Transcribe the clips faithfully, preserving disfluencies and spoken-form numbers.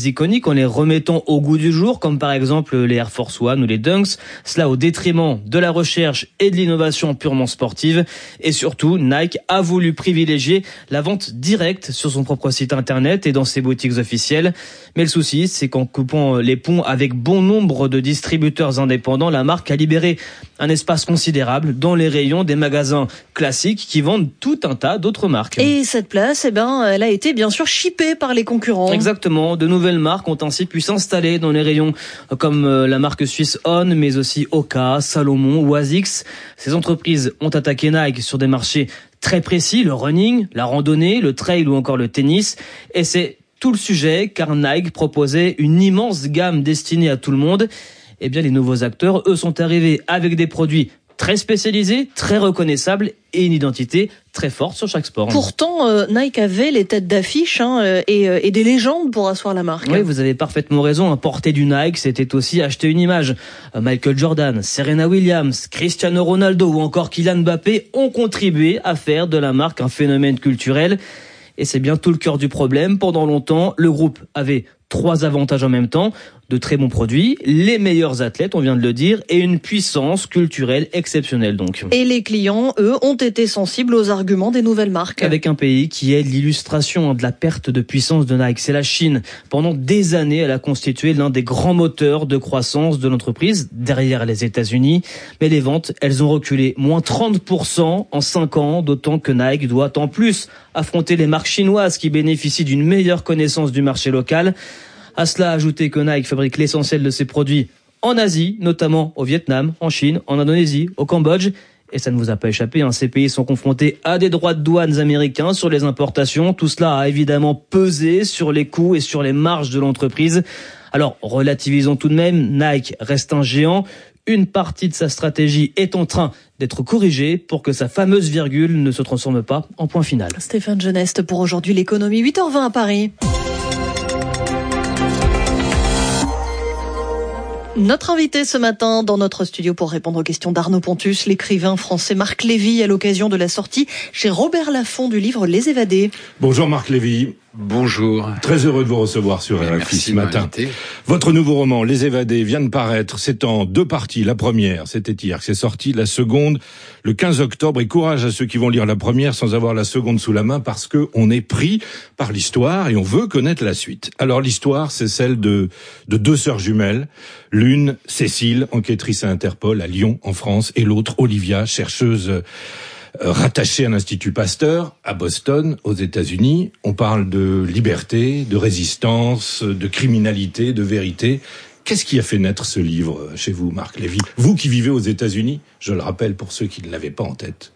iconiques en les remettant au goût du jour, comme par exemple les Air Force One ou les Dunks, cela au détriment de la recherche et de l'innovation purement sportive. Et surtout, Nike a voulu privilégier la vente directe sur son propre site internet et dans ses boutiques officielles. Mais le souci, c'est qu'en coupant les ponts avec bon nombre de distributeurs indépendants, la marque a libéré un espace considérable dans les rayons des magasins classiques qui vendent tout un tas d'autres marques. Et cette place, eh ben, elle a été bien sûr chippée par les concurrents. Exactement. De nouvelles marques ont ainsi pu s'installer dans les rayons comme la marque suisse On, mais aussi Oka, Salomon ou Asics. Ces entreprises ont attaqué Nike sur des marchés très précis, le running, la randonnée, le trail ou encore le tennis. Et c'est tout le sujet, car Nike proposait une immense gamme destinée à tout le monde. Eh bien, les nouveaux acteurs, eux, sont arrivés avec des produits très spécialisés, très reconnaissables et une identité très forte sur chaque sport. Pourtant, euh, Nike avait les têtes d'affiche hein, et, euh, et des légendes pour asseoir la marque. Oui, vous avez parfaitement raison. Porter du Nike, c'était aussi acheter une image. Michael Jordan, Serena Williams, Cristiano Ronaldo ou encore Kylian Mbappé ont contribué à faire de la marque un phénomène culturel. Et c'est bien tout le cœur du problème. Pendant longtemps, le groupe avait trois avantages en même temps. De très bons produits, les meilleurs athlètes, on vient de le dire, et une puissance culturelle exceptionnelle donc. Et les clients, eux, ont été sensibles aux arguments des nouvelles marques. Avec un pays qui est l'illustration de la perte de puissance de Nike, c'est la Chine. Pendant des années, elle a constitué l'un des grands moteurs de croissance de l'entreprise, derrière les États-Unis. Mais les ventes, elles ont reculé, moins trente pour cent en cinq ans, d'autant que Nike doit en plus affronter les marques chinoises qui bénéficient d'une meilleure connaissance du marché local. À cela, ajouter que Nike fabrique l'essentiel de ses produits en Asie, notamment au Vietnam, en Chine, en Indonésie, au Cambodge. Et ça ne vous a pas échappé, hein, ces pays sont confrontés à des droits de douane américains sur les importations. Tout cela a évidemment pesé sur les coûts et sur les marges de l'entreprise. Alors, relativisons tout de même, Nike reste un géant. Une partie de sa stratégie est en train d'être corrigée pour que sa fameuse virgule ne se transforme pas en point final. Stéphane Geneste pour aujourd'hui l'économie, huit heures vingt à Paris. Notre invité ce matin dans notre studio pour répondre aux questions d'Arnaud Pontus, l'écrivain français Marc Lévy, à l'occasion de la sortie chez Robert Laffont du livre Les Évadés. Bonjour Marc Lévy. Bonjour. Très heureux de vous recevoir sur R F I ce matin. Votre nouveau roman, Les Évadés, vient de paraître. C'est en deux parties. La première, c'était hier que c'est sorti. La seconde, le quinze octobre. Et courage à ceux qui vont lire la première sans avoir la seconde sous la main, parce que on est pris par l'histoire et on veut connaître la suite. Alors l'histoire, c'est celle de, de deux sœurs jumelles. L'une, Cécile, enquêtrice à Interpol à Lyon, en France, et l'autre, Olivia, chercheuse rattachée à l'Institut Pasteur, à Boston, aux États-Unis. On parle de liberté, de résistance, de criminalité, de vérité. Qu'est-ce qui a fait naître ce livre chez vous, Marc Lévy? Vous qui vivez aux États-Unis, je le rappelle pour ceux qui ne l'avaient pas en tête.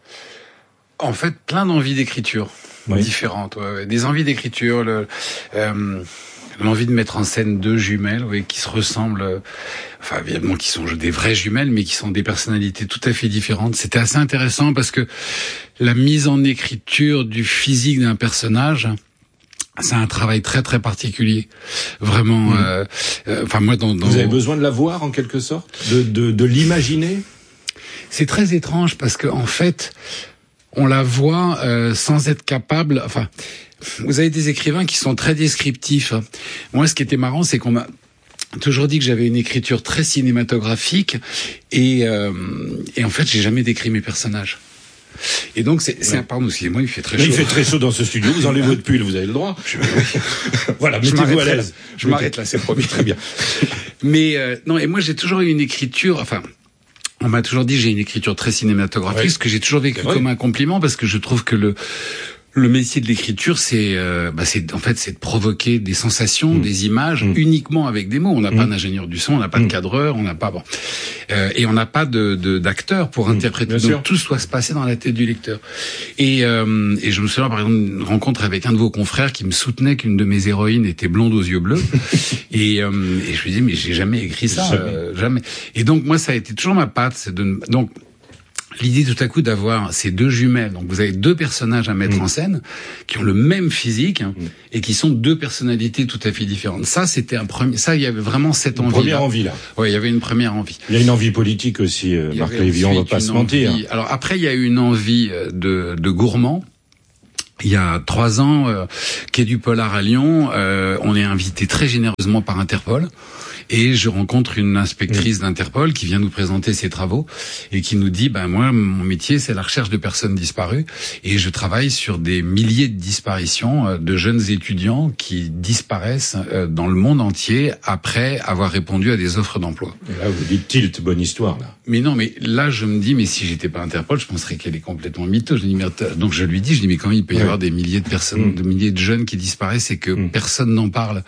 En fait, plein d'envies d'écriture oui. différentes. Ouais, ouais. Des envies d'écriture, le, euh, l'envie de mettre en scène deux jumelles ouais, qui se ressemblent, euh, enfin évidemment qui sont des vraies jumelles, mais qui sont des personnalités tout à fait différentes. C'était assez intéressant parce que la mise en écriture du physique d'un personnage, c'est un travail très très particulier, vraiment. Mmh. Euh, euh, enfin moi, dans, dans vous avez besoin de la voir en quelque sorte, de de, de l'imaginer. C'est très étrange parce que en fait, on la voit euh, sans être capable. Enfin, vous avez des écrivains qui sont très descriptifs. Moi, ce qui était marrant, c'est qu'on m'a toujours dit que j'avais une écriture très cinématographique et euh, et en fait, j'ai jamais décrit mes personnages. Et donc c'est, c'est ouais. un pardon, excusez-moi, il fait très chaud. Il fait très chaud dans ce studio. Vous enlevez votre pull, vous avez le droit. Je, oui. Voilà, mettez-vous à l'aise. Je m'arrête là, c'est promis. Très bien. Mais euh, non, et moi j'ai toujours eu une écriture. Enfin, on m'a toujours dit que j'ai une écriture très cinématographique, ouais. ce que j'ai toujours vécu comme un compliment parce que je trouve que le le métier de l'écriture, c'est, euh, bah, c'est en fait, c'est de provoquer des sensations, mmh. des images, mmh. uniquement avec des mots. On n'a mmh. pas d'ingénieur du son, on n'a pas mmh. de cadreur, on n'a pas bon, euh, et on n'a pas de, de d'acteur pour mmh. interpréter. Bien Donc sûr. Tout doit se passer dans la tête du lecteur. Et euh, et je me souviens par exemple d'une rencontre avec un de vos confrères qui me soutenait qu'une de mes héroïnes était blonde aux yeux bleus. et euh, et je lui dis mais j'ai jamais écrit ça, jamais. Euh, jamais. Et donc moi ça a été toujours ma patte, c'est de donc. L'idée tout à coup d'avoir ces deux jumelles, donc vous avez deux personnages à mettre mmh. en scène qui ont le même physique hein, mmh. et qui sont deux personnalités tout à fait différentes. Ça, c'était un premier. Ça, il y avait vraiment cette envie. Première envie là. Oui, il y avait une première envie. Il y a une envie politique aussi, euh, Marc Lévy. On va pas se mentir. Envie... Alors après, il y a eu une envie de, de gourmand. Il y a trois ans, euh, quai du Polar à Lyon, euh, on est invité très généreusement par Interpol. Et je rencontre une inspectrice mmh. d'Interpol qui vient nous présenter ses travaux et qui nous dit, ben moi, mon métier, c'est la recherche de personnes disparues et je travaille sur des milliers de disparitions de jeunes étudiants qui disparaissent dans le monde entier après avoir répondu à des offres d'emploi. Et là, vous dites tilt, bonne histoire, là. Mais non, mais là, je me dis, mais si j'étais pas Interpol, je penserais qu'elle est complètement mytho. Je dis, mais, donc je lui dis, je dis, mais comment il peut y ouais. avoir des milliers de personnes, mmh. de milliers de jeunes qui disparaissent et que mmh. personne n'en parle?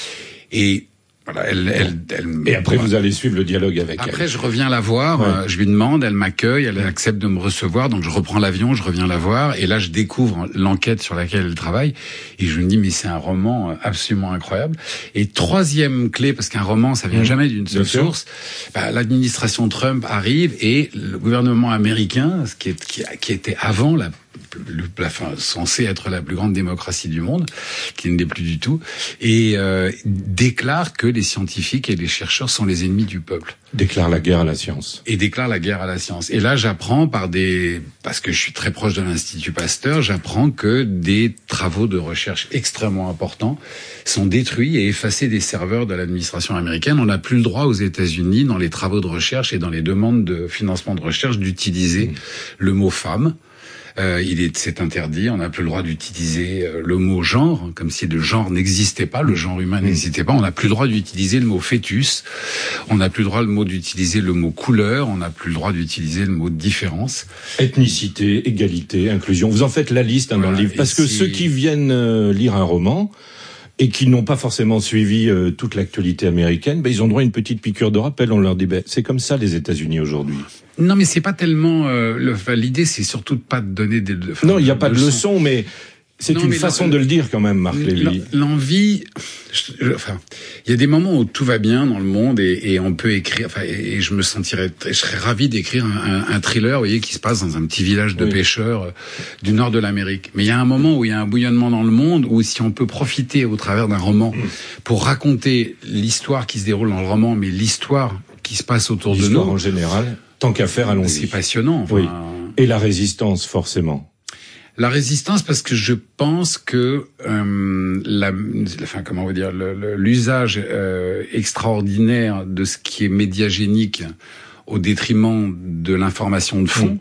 Et voilà, elle, elle, elle, et après, vous allez suivre le dialogue avec après, elle. Après, je reviens la voir, ouais. euh, je lui demande, elle m'accueille, elle accepte de me recevoir, donc je reprends l'avion, je reviens la voir, et là, je découvre l'enquête sur laquelle elle travaille, et je me dis, mais c'est un roman absolument incroyable. Et troisième clé, parce qu'un roman, ça vient mmh. jamais d'une seule Bien source, bah, l'administration Trump arrive, et le gouvernement américain, ce qui, est, qui, qui était avant la La, enfin, censée être la plus grande démocratie du monde, qui ne l'est plus du tout, et euh, déclare que les scientifiques et les chercheurs sont les ennemis du peuple. Déclare la guerre à la science. Et déclare la guerre à la science. Et là, j'apprends par des, parce que je suis très proche de l'Institut Pasteur, j'apprends que des travaux de recherche extrêmement importants sont détruits et effacés des serveurs de l'administration américaine. On n'a plus le droit aux États-Unis, dans les travaux de recherche et dans les demandes de financement de recherche, d'utiliser mmh. le mot femme. Euh, il est, c'est interdit. On n'a plus le droit d'utiliser euh, le mot genre, comme si le genre n'existait pas, le genre humain n'existait pas. On n'a plus le droit d'utiliser le mot fœtus. On n'a plus le droit le mot d'utiliser le mot couleur. On n'a plus le droit d'utiliser le mot différence. Ethnicité, égalité, inclusion. Vous en faites la liste hein, voilà, dans le livre, parce que ceux qui viennent euh, lire un roman et qui n'ont pas forcément suivi euh, toute l'actualité américaine, ben ils ont droit à une petite piqûre de rappel. On leur dit, ben c'est comme ça les États-Unis aujourd'hui. Non, mais c'est pas tellement euh, le, enfin, l'idée, c'est surtout de pas de donner des. Enfin, non, il n'y a pas de leçon, mais c'est non, une mais façon de le dire quand même, Marc Lévy. L'envie, je, enfin, il y a des moments où tout va bien dans le monde et, et on peut écrire. Enfin, et, et je me sentirais, je serais ravi d'écrire un, un, un thriller, vous voyez, qui se passe dans un petit village de oui. pêcheurs euh, du nord de l'Amérique. Mais il y a un moment où il y a un bouillonnement dans le monde où si on peut profiter au travers d'un roman mmh. pour raconter l'histoire qui se déroule dans le roman, mais l'histoire qui se passe autour de nous. L'histoire en général. Tant qu'à faire, allons-y. C'est passionnant. Enfin... Oui. Et la résistance, forcément. La résistance, parce que je pense que euh, la, enfin comment vous dire, le, le, l'usage euh, extraordinaire de ce qui est médiagénique au détriment de l'information de fond. Mmh.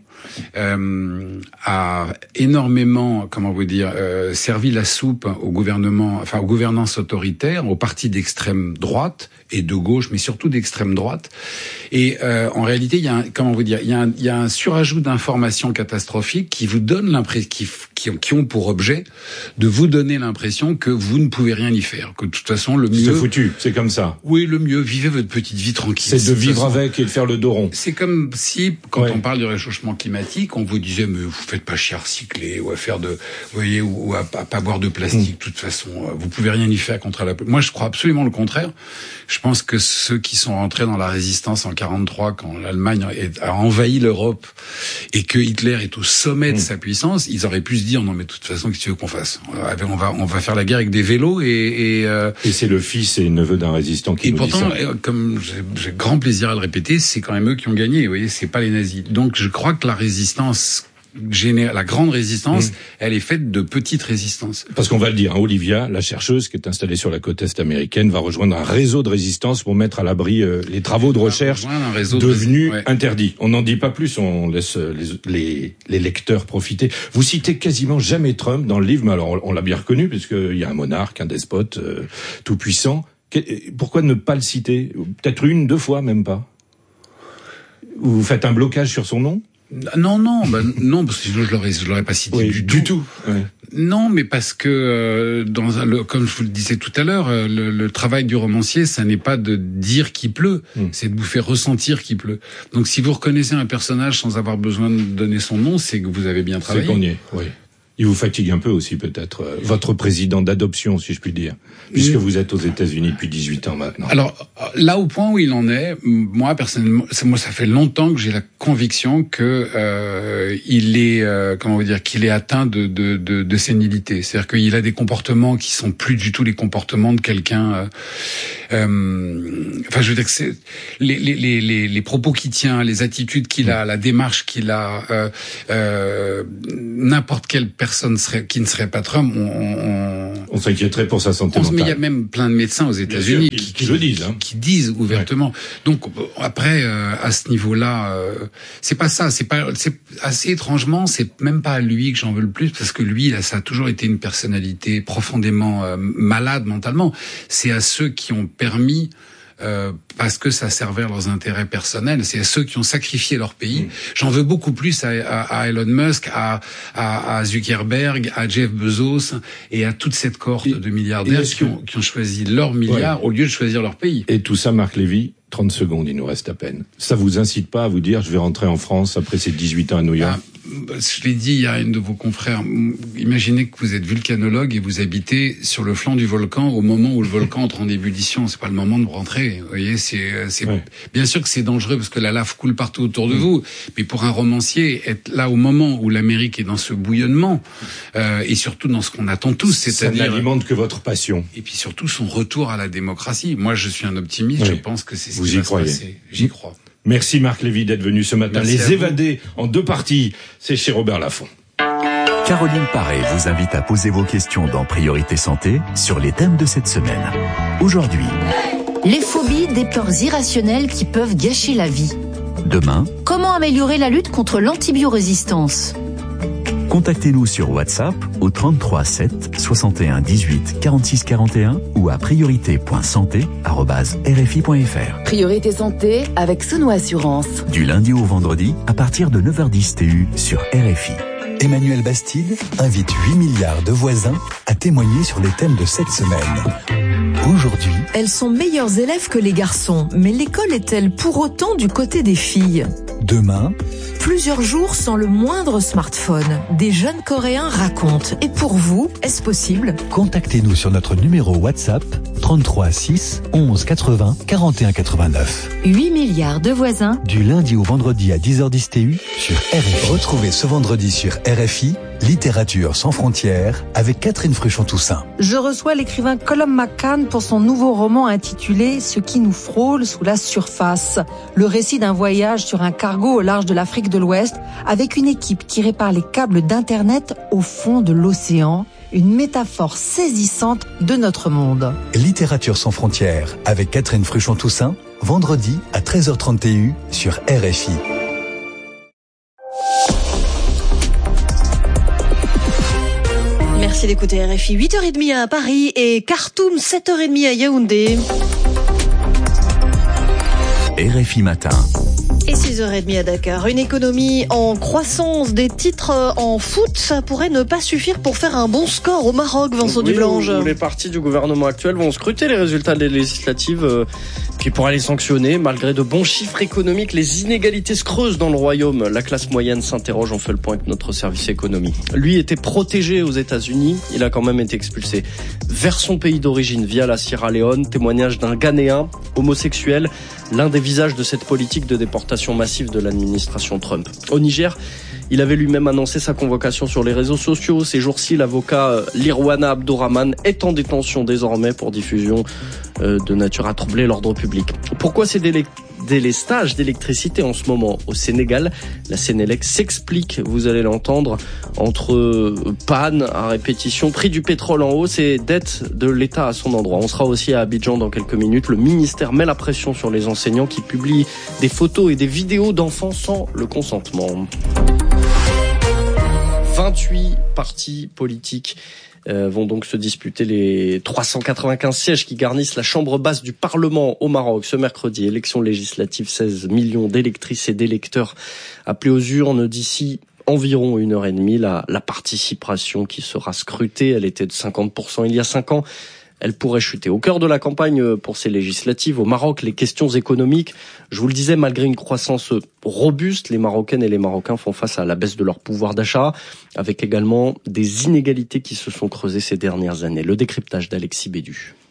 Euh, a énormément, comment vous dire, euh, servi la soupe au gouvernement, enfin aux gouvernances autoritaires, aux partis d'extrême droite et de gauche, mais surtout d'extrême droite. Et euh, en réalité, il y a, un, comment vous dire, il y a un, il y a un surajout d'informations catastrophiques qui vous donnent l'impression, qui, qui, qui ont pour objet de vous donner l'impression que vous ne pouvez rien y faire, que de toute façon le mieux. C'est foutu, c'est comme ça. Oui, le mieux, vivez votre petite vie tranquille. C'est de vivre façon, avec et de faire le dos rond. C'est comme si, quand ouais. on parle du réchauffement climatique, on vous disait mais vous faites pas chier à recycler ou à faire de, vous voyez, ou, ou à, à pas boire de plastique. De mmh. toute façon, vous pouvez rien y faire contre la. Moi, je crois absolument le contraire. Je pense que ceux qui sont rentrés dans la résistance en quarante-trois, quand l'Allemagne a envahi l'Europe et que Hitler est au sommet mmh. de sa puissance, ils auraient pu se dire non mais de toute façon qu'est-ce que tu veux qu'on fasse ? On va on va faire la guerre avec des vélos et et, euh, et c'est le fils et neveu d'un résistant qui et nous pourtant, dit ça. Comme j'ai, j'ai grand plaisir à le répéter, c'est quand même eux qui ont gagné. Vous voyez, c'est pas les nazis. Donc je crois que la résistance la grande résistance, mmh. elle est faite de petites résistances. Parce qu'on va le dire, hein, Olivia, la chercheuse qui est installée sur la côte est américaine, va rejoindre un réseau de résistance pour mettre à l'abri euh, les travaux de recherche devenus de... ouais. interdits. On n'en dit pas plus, on laisse les, les, les lecteurs profiter. Vous citez quasiment jamais Trump dans le livre, mais alors on, on l'a bien reconnu, puisqu'il y a un monarque, un despote euh, tout puissant. Pourquoi ne pas le citer ? Peut-être une, deux fois, même pas. Vous faites un blocage sur son nom ? Non, non, bah, non, parce que sinon je l'aurais, je l'aurais pas cité oui, du, du tout. tout. Ouais. Non, mais parce que euh, dans un, le, comme je vous le disais tout à l'heure, le, le travail du romancier, ça n'est pas de dire qu'il pleut, mm. c'est de vous faire ressentir qu'il pleut. Donc, si vous reconnaissez un personnage sans avoir besoin de donner son nom, c'est que vous avez bien travaillé. C'est qu'on y est, oui. Il vous fatigue un peu aussi peut-être, euh, votre président d'adoption, si je puis dire, puisque vous êtes aux États-Unis depuis dix-huit ans maintenant. Alors, là, au point où il en est, moi, personnellement, ça, moi, ça fait longtemps que j'ai la conviction que euh, il est, euh, comment vous dire, qu'il est atteint de, de, de, de sénilité. C'est-à-dire qu'il a des comportements qui sont plus du tout les comportements de quelqu'un... Euh, euh, enfin, je veux dire que c'est les, les, les, les propos qu'il tient, les attitudes qu'il a, la démarche qu'il a, euh, euh, n'importe quelle personne serait, qui ne serait pas Trump, on, on, on s'inquiéterait pour sa santé mentale. Mais il y a même plein de médecins aux États-Unis qui, qui, qui le disent, hein. qui disent ouvertement. Ouais. Donc après, euh, à ce niveau-là, euh, c'est pas ça. C'est pas, c'est assez étrangement, c'est même pas à lui que j'en veux le plus, parce que lui, là, ça a toujours été une personnalité profondément euh, malade mentalement. C'est à ceux qui ont permis. Euh, parce que ça servait à leurs intérêts personnels, c'est à ceux qui ont sacrifié leur pays. Mmh. J'en veux beaucoup plus à, à, à Elon Musk, à, à, à Zuckerberg, à Jeff Bezos et à toute cette cohorte et, de milliardaires qui ont, qui ont choisi leur milliard ouais. au lieu de choisir leur pays. Et tout ça, Marc Lévy, trente secondes, il nous reste à peine. Ça vous incite pas à vous dire, je vais rentrer en France après ces dix-huit ans à New York? Ah, je l'ai dit, il y a une de vos confrères. Imaginez que vous êtes vulcanologue et vous habitez sur le flanc du volcan au moment où le volcan entre en ébullition. C'est pas le moment de rentrer. Vous voyez, c'est, c'est ouais. bien sûr que c'est dangereux parce que la lave coule partout autour de mmh. vous. Mais pour un romancier, être là au moment où l'Amérique est dans ce bouillonnement euh, et surtout dans ce qu'on attend tous, c'est-à-dire ça n'alimente que votre passion. Et puis surtout son retour à la démocratie. Moi, je suis un optimiste. Oui. Je pense que c'est ce vous qui y va croyez. se passer. J'y crois. Merci Marc Lévy d'être venu ce matin. Merci Les Évadés en deux parties, c'est chez Robert Laffont. Caroline Paré vous invite à poser vos questions dans Priorité Santé sur les thèmes de cette semaine. Aujourd'hui, les phobies, des peurs irrationnelles qui peuvent gâcher la vie. Demain, comment améliorer la lutte contre l'antibiorésistance? Contactez-nous sur WhatsApp au trente-trois sept soixante et un dix-huit quarante-six quarante et un ou à priorité point santé arobase r f i point f r. Priorité Santé avec Sono Assurance. Du lundi au vendredi à partir de neuf heures dix T U sur R F I. Emmanuel Bastide invite huit milliards de voisins à témoigner sur les thèmes de cette semaine. Aujourd'hui, elles sont meilleures élèves que les garçons, mais l'école est-elle pour autant du côté des filles? Demain, plusieurs jours sans le moindre smartphone. Des jeunes Coréens racontent. Et pour vous, est-ce possible? Contactez-nous sur notre numéro WhatsApp trente-trois six onze quatre-vingts quarante et un quatre-vingt-neuf. huit milliards de voisins. Du lundi au vendredi à dix heures dix T U sur R F I. Retrouvez ce vendredi sur R F I Littérature sans frontières avec Catherine Fruchon-Toussaint. Je reçois l'écrivain Colum McCann pour son nouveau roman intitulé « Ce qui nous frôle sous la surface ». Le récit d'un voyage sur un cargo au large de l'Afrique de l'Ouest avec une équipe qui répare les câbles d'Internet au fond de l'océan. Une métaphore saisissante de notre monde. Littérature sans frontières avec Catherine Fruchon-Toussaint, vendredi à treize heures trente T U sur R F I. Merci d'écouter R F I. huit heures trente à Paris et Khartoum, sept heures trente à Yaoundé. R F I Matin. Et six heures trente à Dakar. Une économie en croissance, des titres en foot, ça pourrait ne pas suffire pour faire un bon score au Maroc, Vincent oui, Dublange. Où les partis du gouvernement actuel vont scruter les résultats des législatives, euh, puis pour aller sanctionner, malgré de bons chiffres économiques, les inégalités se creusent dans le royaume. La classe moyenne s'interroge, on fait le point avec notre service économie. Lui était protégé aux États-Unis, il a quand même été expulsé vers son pays d'origine via la Sierra Leone. Témoignage d'un Ghanéen homosexuel, l'un des visages de cette politique de déportation massive de l'administration Trump. Au Niger, il avait lui-même annoncé sa convocation sur les réseaux sociaux. Ces jours-ci, l'avocat Lirwana Abdourahmane est en détention désormais pour diffusion de nature à troubler l'ordre public. Pourquoi ces délais délestage d'électricité en ce moment au Sénégal? La Sénélec s'explique, vous allez l'entendre, entre panne à répétition, prix du pétrole en hausse et dette de l'État à son endroit. On sera aussi à Abidjan dans quelques minutes. Le ministère met la pression sur les enseignants qui publient des photos et des vidéos d'enfants sans le consentement. vingt-huit partis politiques Euh, vont donc se disputer les trois cent quatre-vingt-quinze sièges qui garnissent la chambre basse du Parlement au Maroc ce mercredi. Élection législative, seize millions d'électrices et d'électeurs appelés aux urnes d'ici environ une heure et demie. La, la participation qui sera scrutée, elle était de cinquante pour cent il y a cinq ans. Elle pourrait chuter. Au cœur de la campagne pour ces législatives, au Maroc, les questions économiques, je vous le disais, malgré une croissance robuste, les Marocaines et les Marocains font face à la baisse de leur pouvoir d'achat, avec également des inégalités qui se sont creusées ces dernières années. Le décryptage d'Alexis Bédu.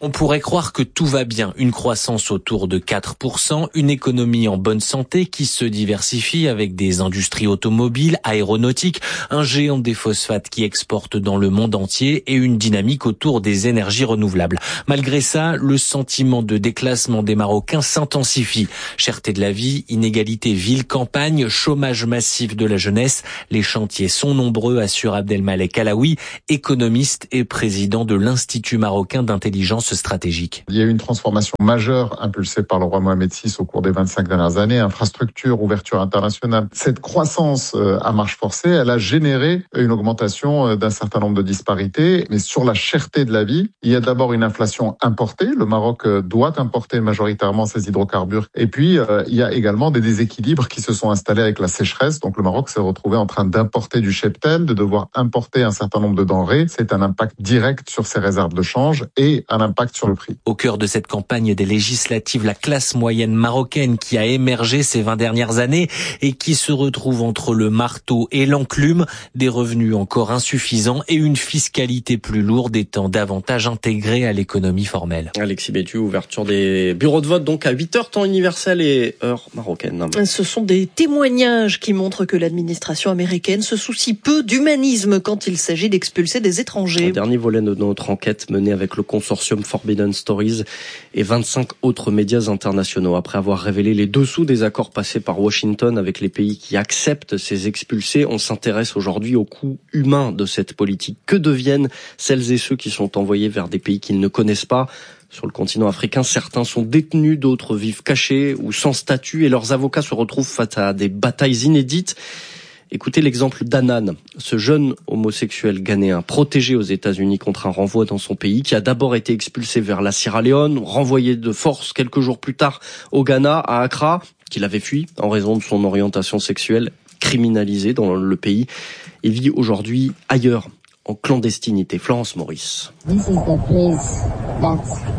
On pourrait croire que tout va bien, une croissance autour de quatre pour cent, une économie en bonne santé qui se diversifie avec des industries automobiles, aéronautiques, un géant des phosphates qui exporte dans le monde entier et une dynamique autour des énergies renouvelables. Malgré ça, le sentiment de déclassement des Marocains s'intensifie. Cherté de la vie, inégalité ville-campagne, chômage massif de la jeunesse, les chantiers sont nombreux, assure Abdelmalek Alaoui, économiste et président de l'Institut marocain d'intelligence stratégique. Il y a eu une transformation majeure impulsée par le roi Mohamed six au cours des vingt-cinq dernières années, infrastructure, ouverture internationale. Cette croissance à marche forcée, elle a généré une augmentation d'un certain nombre de disparités, mais sur la cherté de la vie, il y a d'abord une inflation importée. Le Maroc doit importer majoritairement ses hydrocarbures. Et puis, il y a également des déséquilibres qui se sont installés avec la sécheresse. Donc le Maroc s'est retrouvé en train d'importer du cheptel, de devoir importer un certain nombre de denrées. C'est un impact direct sur ses réserves de change et un impact sur le prix. Au cœur de cette campagne des législatives, la classe moyenne marocaine qui a émergé ces vingt dernières années et qui se retrouve entre le marteau et l'enclume, des revenus encore insuffisants et une fiscalité plus lourde étant davantage intégrée à l'économie formelle. Alexis Bétu, ouverture des bureaux de vote donc à huit heures temps universel et heure marocaine. Ce sont des témoignages qui montrent que l'administration américaine se soucie peu d'humanisme quand il s'agit d'expulser des étrangers. Le dernier volet de notre enquête menée avec le consortium Forbidden Stories et vingt-cinq autres médias internationaux. Après avoir révélé les dessous des accords passés par Washington avec les pays qui acceptent ces expulsés, on s'intéresse aujourd'hui au coût humain de cette politique. Que deviennent celles et ceux qui sont envoyés vers des pays qu'ils ne connaissent pas ? Sur le continent africain, certains sont détenus, d'autres vivent cachés ou sans statut et leurs avocats se retrouvent face à des batailles inédites. Écoutez l'exemple d'Anan, ce jeune homosexuel ghanéen protégé aux États-Unis contre un renvoi dans son pays, qui a d'abord été expulsé vers la Sierra Leone, renvoyé de force quelques jours plus tard au Ghana, à Accra, qu'il avait fui en raison de son orientation sexuelle, criminalisé dans le pays. Il vit aujourd'hui ailleurs, en clandestinité. Florence Maurice. This is the place that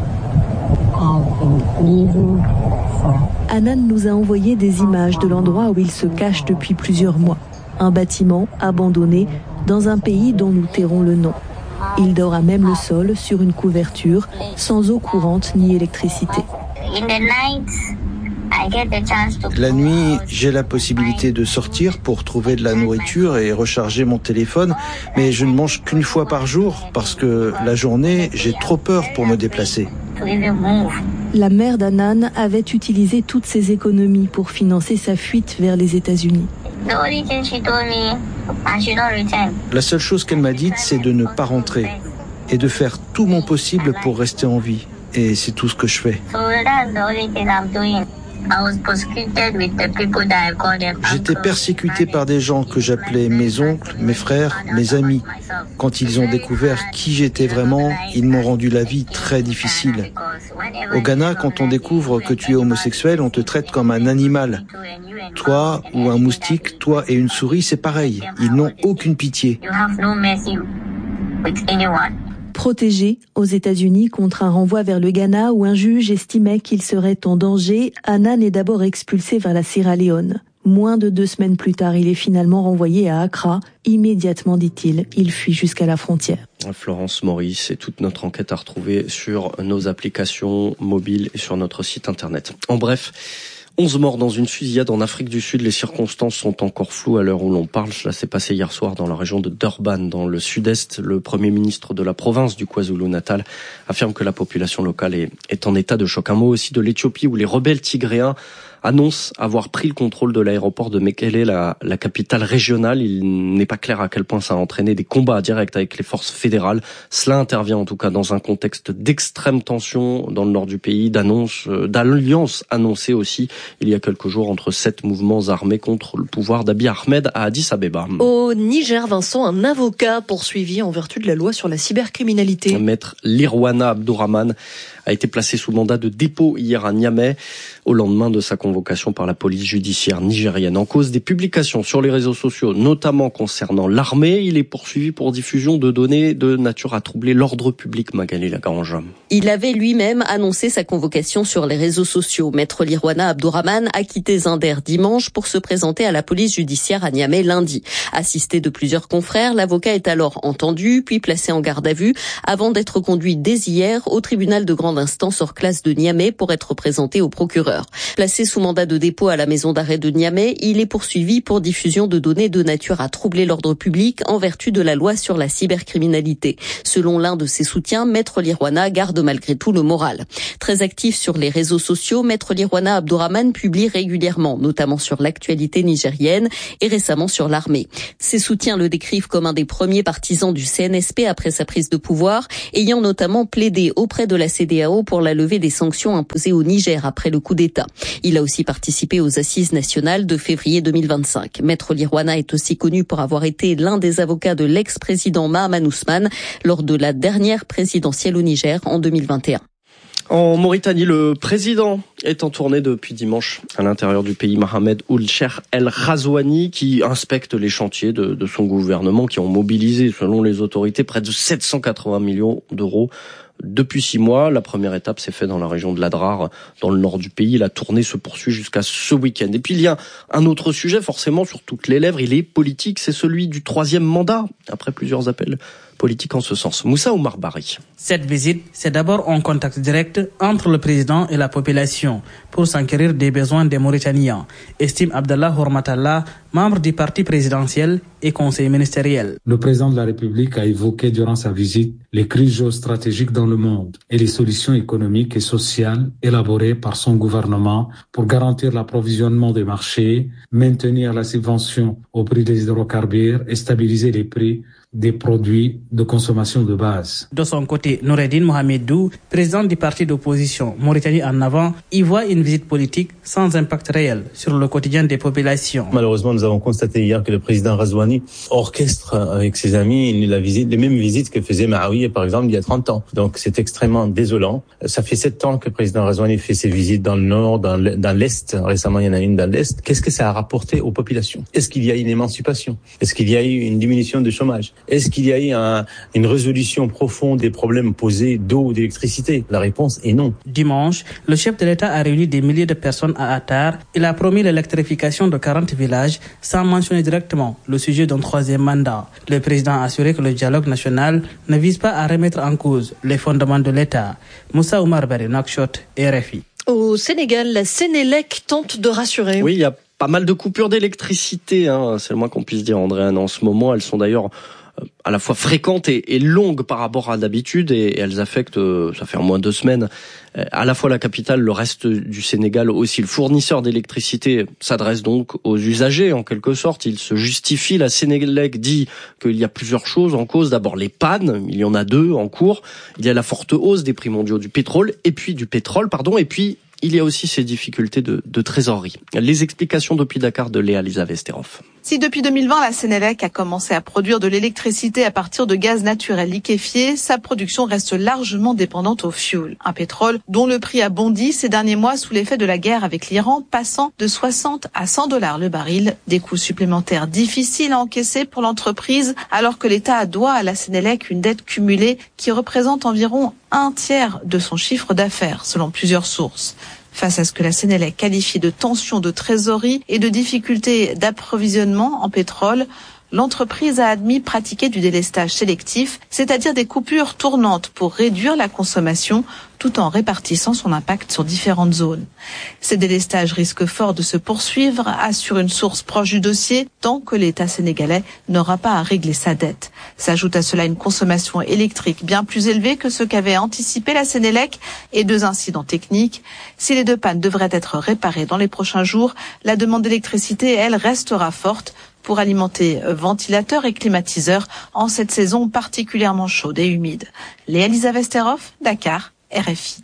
I've been living for. Anan nous a envoyé des images de l'endroit où il se cache depuis plusieurs mois. Un bâtiment abandonné dans un pays dont nous tairons le nom. Il dort à même le sol sur une couverture, sans eau courante ni électricité. La nuit, j'ai la possibilité de sortir pour trouver de la nourriture et recharger mon téléphone, mais je ne mange qu'une fois par jour parce que la journée, j'ai trop peur pour me déplacer. La mère d'Anan avait utilisé toutes ses économies pour financer sa fuite vers les États-Unis. La seule chose qu'elle m'a dite, c'est de ne pas rentrer et de faire tout mon possible pour rester en vie. Et c'est tout ce que je fais. J'étais persécuté par des gens que j'appelais mes oncles, mes frères, mes amis. Quand ils ont découvert qui j'étais vraiment, ils m'ont rendu la vie très difficile. Au Ghana, quand on découvre que tu es homosexuel, on te traite comme un animal. Toi ou un moustique, toi et une souris, c'est pareil. Ils n'ont aucune pitié. Protégé aux États-Unis contre un renvoi vers le Ghana où un juge estimait qu'il serait en danger, Anan est d'abord expulsé vers la Sierra Leone. Moins de deux semaines plus tard, il est finalement renvoyé à Accra. Immédiatement, dit-il, il fuit jusqu'à la frontière. Florence Maurice, et toute notre enquête à retrouver sur nos applications mobiles et sur notre site internet. En bref, onze morts dans une fusillade en Afrique du Sud. Les circonstances sont encore floues à l'heure où l'on parle. Cela s'est passé hier soir dans la région de Durban, dans le sud-est. Le premier ministre de la province du KwaZulu-Natal affirme que la population locale est, est en état de choc. Un mot aussi de l'Éthiopie où les rebelles tigréens annonce avoir pris le contrôle de l'aéroport de Mekele, la, la capitale régionale. Il n'est pas clair à quel point ça a entraîné des combats directs avec les forces fédérales. Cela intervient en tout cas dans un contexte d'extrême tension dans le nord du pays, d'annonce, d'alliance annoncée aussi il y a quelques jours entre sept mouvements armés contre le pouvoir d'Abiy Ahmed à Addis Abeba. Au Niger, Vincent, un avocat poursuivi en vertu de la loi sur la cybercriminalité. Maître Lirwana Abdourahmane a été placé sous mandat de dépôt hier à Niamey, au lendemain de sa convocation par la police judiciaire nigérienne. En cause des publications sur les réseaux sociaux, notamment concernant l'armée, il est poursuivi pour diffusion de données de nature à troubler l'ordre public, Magali Lagrange. Il avait lui-même annoncé sa convocation sur les réseaux sociaux. Maître Lirwana Abdourahmane a quitté Zinder dimanche pour se présenter à la police judiciaire à Niamey lundi. Assisté de plusieurs confrères, l'avocat est alors entendu, puis placé en garde à vue, avant d'être conduit dès hier au tribunal de grande instance hors classe de Niamey pour être présenté au procureur. Placé sous mandat de dépôt à la maison d'arrêt de Niamey, il est poursuivi pour diffusion de données de nature à troubler l'ordre public en vertu de la loi sur la cybercriminalité. Selon l'un de ses soutiens, Maître Lirwana garde malgré tout le moral. Très actif sur les réseaux sociaux, Maître Lirwana Abdourahmane publie régulièrement, notamment sur l'actualité nigérienne et récemment sur l'armée. Ses soutiens le décrivent comme un des premiers partisans du C N S P après sa prise de pouvoir, ayant notamment plaidé auprès de la C E D E A O pour la levée des sanctions imposées au Niger après le coup d'État. Il a aussi participé aux assises nationales de février deux mille vingt-cinq. Maître Lirwana est aussi connu pour avoir été l'un des avocats de l'ex-président Mahaman Ousmane lors de la dernière présidentielle au Niger en deux mille vingt et un. En Mauritanie, le président est en tournée depuis dimanche à l'intérieur du pays. Mohamed Ould Cheikh El Ghazouani, qui inspecte les chantiers de, de son gouvernement, qui ont mobilisé, selon les autorités, près de sept cent quatre-vingts millions d'euros depuis six mois. La première étape s'est faite dans la région de l'Adrar, dans le nord du pays. La tournée se poursuit jusqu'à ce week-end. Et puis il y a un autre sujet, forcément, sur toutes les lèvres. Il est politique, c'est celui du troisième mandat, après plusieurs appels politique en ce sens. Moussa Oumar Bari. Cette visite, c'est d'abord un contact direct entre le président et la population pour s'enquérir des besoins des Mauritaniens, estime Abdallah Hormatallah, membre du parti présidentiel et conseiller ministériel. Le président de la République a évoqué durant sa visite les crises géostratégiques dans le monde et les solutions économiques et sociales élaborées par son gouvernement pour garantir l'approvisionnement des marchés, maintenir la subvention au prix des hydrocarbures et stabiliser les prix des produits de consommation de base. De son côté, Noureddine Mohamedou, président du parti d'opposition Mauritanie en avant, y voit une visite politique sans impact réel sur le quotidien des populations. Malheureusement, nous avons constaté hier que le président Ghazouani orchestre avec ses amis la visite, les mêmes visites que faisait Mahawiya, par exemple, il y a trente ans. Donc c'est extrêmement désolant. Ça fait sept ans que le président Ghazouani fait ses visites dans le nord, dans l'est. Récemment, il y en a une dans l'est. Qu'est-ce que ça a rapporté aux populations? Est-ce qu'il y a une émancipation? Est-ce qu'il y a eu une diminution du chômage? Est-ce qu'il y a eu un, une résolution profonde des problèmes posés d'eau ou d'électricité? La réponse est non. Dimanche, le chef de l'État a réuni des milliers de personnes à Attar. Il a promis l'électrification de quarante villages sans mentionner directement le sujet d'un troisième mandat. Le président a assuré que le dialogue national ne vise pas à remettre en cause les fondements de l'État. Moussa Oumar Bari, Nouakchott, R F I. Au Sénégal, la Sénélec tente de rassurer. Oui, il y a pas mal de coupures d'électricité, hein, c'est le moins qu'on puisse dire, Andréane, en ce moment. Elles sont d'ailleurs à la fois fréquentes et, et longues par rapport à d'habitude, et, et elles affectent, ça fait au moins deux semaines, à la fois la capitale, le reste du Sénégal aussi. Le fournisseur d'électricité s'adresse donc aux usagers en quelque sorte. Il se justifie. La Sénélec dit qu'il y a plusieurs choses en cause. D'abord les pannes, il y en a deux en cours. Il y a la forte hausse des prix mondiaux du pétrole et puis du pétrole, pardon, et puis il y a aussi ces difficultés de, de trésorerie. Les explications depuis Dakar de Léa Lisa Vesterhoff. Si depuis deux mille vingt, la Sénélec a commencé à produire de l'électricité à partir de gaz naturel liquéfié, sa production reste largement dépendante au fioul, un pétrole dont le prix a bondi ces derniers mois sous l'effet de la guerre avec l'Iran, passant de soixante à cent dollars le baril. Des coûts supplémentaires difficiles à encaisser pour l'entreprise, alors que l'État doit à la Sénélec une dette cumulée qui représente environ un tiers de son chiffre d'affaires, selon plusieurs sources. Face à ce que la Sénélec qualifie de tension de trésorerie et de difficultés d'approvisionnement en pétrole, l'entreprise a admis pratiquer du délestage sélectif, c'est-à-dire des coupures tournantes pour réduire la consommation tout en répartissant son impact sur différentes zones. Ces délestages risquent fort de se poursuivre, assure une source proche du dossier, tant que l'État sénégalais n'aura pas à régler sa dette. S'ajoute à cela une consommation électrique bien plus élevée que ce qu'avait anticipé la Sénélec et deux incidents techniques. Si les deux pannes devraient être réparées dans les prochains jours, la demande d'électricité, elle, restera forte pour alimenter ventilateurs et climatiseurs en cette saison particulièrement chaude et humide. Léa Lisa Vesterhoff, Dakar, R F I.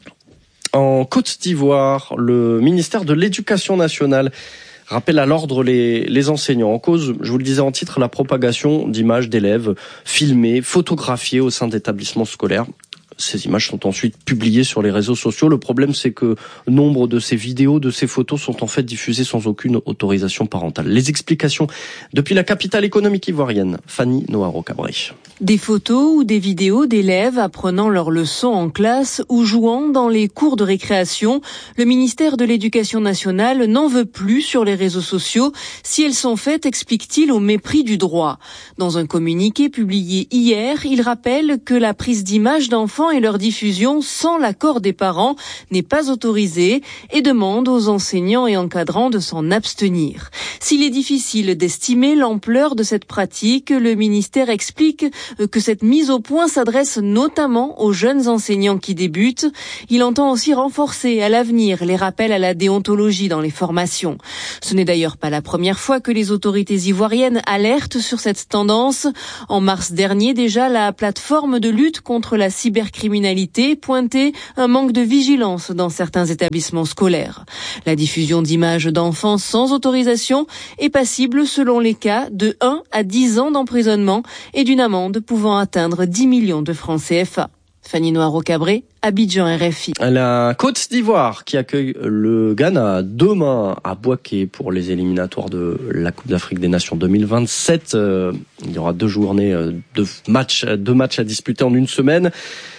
En Côte d'Ivoire, le ministère de l'Éducation nationale rappelle à l'ordre les, les enseignants. En cause, je vous le disais en titre, la propagation d'images d'élèves filmées, photographiées au sein d'établissements scolaires. Ces images sont ensuite publiées sur les réseaux sociaux. Le problème, c'est que nombre de ces vidéos, de ces photos sont en fait diffusées sans aucune autorisation parentale. Les explications depuis la capitale économique ivoirienne, Fanny Noaro-Cabré. Des photos ou des vidéos d'élèves apprenant leurs leçons en classe ou jouant dans les cours de récréation. Le ministère de l'Éducation nationale n'en veut plus sur les réseaux sociaux si elles sont faites, explique-t-il, au mépris du droit. Dans un communiqué publié hier, il rappelle que la prise d'images d'enfants et leur diffusion sans l'accord des parents n'est pas autorisée et demande aux enseignants et encadrants de s'en abstenir. S'il est difficile d'estimer l'ampleur de cette pratique, le ministère explique que cette mise au point s'adresse notamment aux jeunes enseignants qui débutent. Il entend aussi renforcer à l'avenir les rappels à la déontologie dans les formations. Ce n'est d'ailleurs pas la première fois que les autorités ivoiriennes alertent sur cette tendance. En mars dernier déjà, la plateforme de lutte contre la cybercriminalité pointait un manque de vigilance dans certains établissements scolaires. La diffusion d'images d'enfants sans autorisation est passible selon les cas de un à dix ans d'emprisonnement et d'une amende pouvant atteindre dix millions de francs C F A. Fanny Noaro-Cabré, Abidjan, R F I. La Côte d'Ivoire qui accueille le Ghana demain à Bouaké pour les éliminatoires de la Coupe d'Afrique des Nations deux mille vingt-sept. Euh, il y aura deux journées, euh, deux matchs, deux matchs à disputer en une semaine.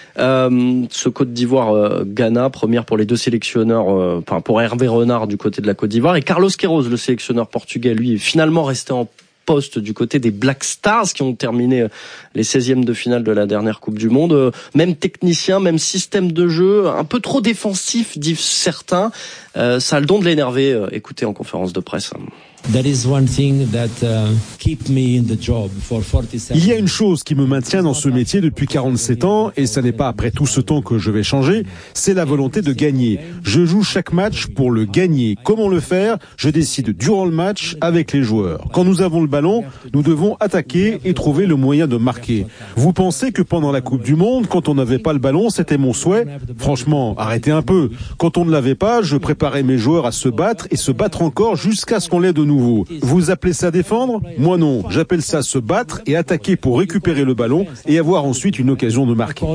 Euh, ce Côte d'Ivoire-Ghana, euh, première pour les deux sélectionneurs, euh, enfin pour Hervé Renard du côté de la Côte d'Ivoire et Carlos Queiroz, le sélectionneur portugais, lui est finalement resté en poste du côté des Black Stars qui ont terminé les seizièmes de finale de la dernière Coupe du Monde. Même technicien, même système de jeu, un peu trop défensif, disent certains. Euh, ça a le don de l'énerver. Écoutez en conférence de presse. That is one thing that uh, keep me in the job for forty-seven. Il y a une chose qui me maintient dans ce métier depuis quarante-sept ans, et ça n'est pas après tout ce temps que je vais changer, c'est la volonté de gagner. Je joue chaque match pour le gagner. Comment le faire? Je décide durant le match avec les joueurs. Quand nous avons le ballon, nous devons attaquer et trouver le moyen de marquer. Vous pensez que pendant la Coupe du Monde, quand on n'avait pas le ballon, c'était mon souhait? Franchement, arrêtez un peu. Quand on ne l'avait pas, je préparais mes joueurs à se battre et se battre encore jusqu'à ce qu'on l'ait de nouveau. Vous appelez ça défendre? Moi non, j'appelle ça se battre et attaquer pour récupérer le ballon et avoir ensuite une occasion de marquer.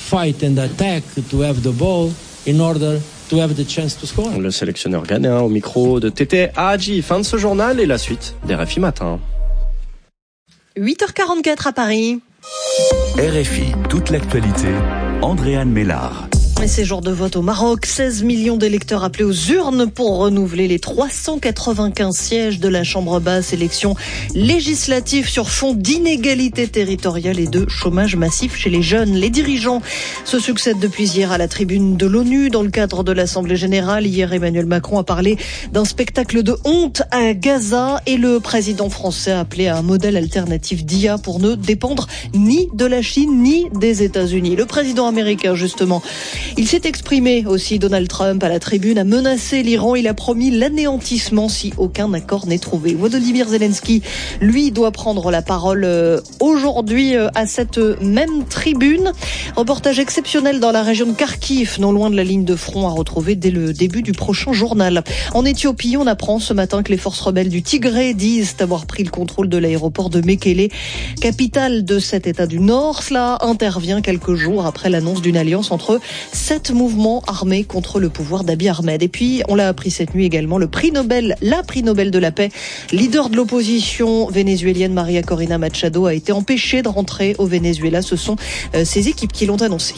Le sélectionneur ghanéen au micro de Tété Hadji. Fin de ce journal et la suite des R F I Matin. huit heures quarante-quatre à Paris. R F I, toute l'actualité, Andréane Mélard. Et c'est jour de vote au Maroc. seize millions d'électeurs appelés aux urnes pour renouveler les trois cent quatre-vingt-quinze sièges de la Chambre basse. Élection législative sur fond d'inégalité territoriale et de chômage massif chez les jeunes. Les dirigeants se succèdent depuis hier à la tribune de l'ONU dans le cadre de l'Assemblée générale. Hier, Emmanuel Macron a parlé d'un spectacle de honte à Gaza et le président français a appelé à un modèle alternatif d'I A pour ne dépendre ni de la Chine ni des États-Unis. Le président américain, justement, il s'est exprimé aussi, Donald Trump, à la tribune, a menacé l'Iran. Il a promis l'anéantissement si aucun accord n'est trouvé. Volodymyr Zelensky, lui, doit prendre la parole aujourd'hui à cette même tribune. Reportage exceptionnel dans la région de Kharkiv, non loin de la ligne de front, à retrouver dès le début du prochain journal. En Éthiopie, on apprend ce matin que les forces rebelles du Tigré disent avoir pris le contrôle de l'aéroport de Mekele, capitale de cet État du Nord. Cela intervient quelques jours après l'annonce d'une alliance entre sept mouvements armés contre le pouvoir d'Abiy Ahmed. Et puis, on l'a appris cette nuit également, le prix Nobel, la prix Nobel de la paix, leader de l'opposition vénézuélienne Maria Corina Machado, a été empêchée de rentrer au Venezuela. Ce sont euh, ses équipes qui l'ont annoncé.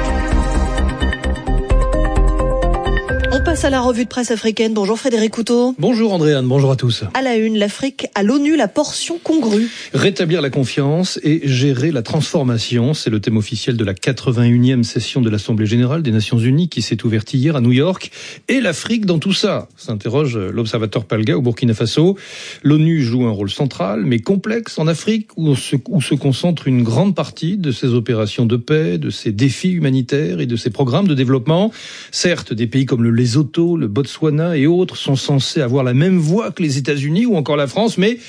On passe à la revue de presse africaine. Bonjour Frédéric Couteau. Bonjour Andréane, bonjour à tous. À la une, l'Afrique à l'ONU, la portion congrue. Rétablir la confiance et gérer la transformation, c'est le thème officiel de la quatre-vingt-unième session de l'Assemblée générale des Nations unies qui s'est ouverte hier à New York. Et l'Afrique dans tout ça, s'interroge l'observateur Palga au Burkina Faso. L'ONU joue un rôle central, mais complexe en Afrique, où se, où se concentre une grande partie de ses opérations de paix, de ses défis humanitaires et de ses programmes de développement. Certes, des pays comme le Lesotho, le Botswana et autres sont censés avoir la même voix que les États-Unis ou encore la France, mais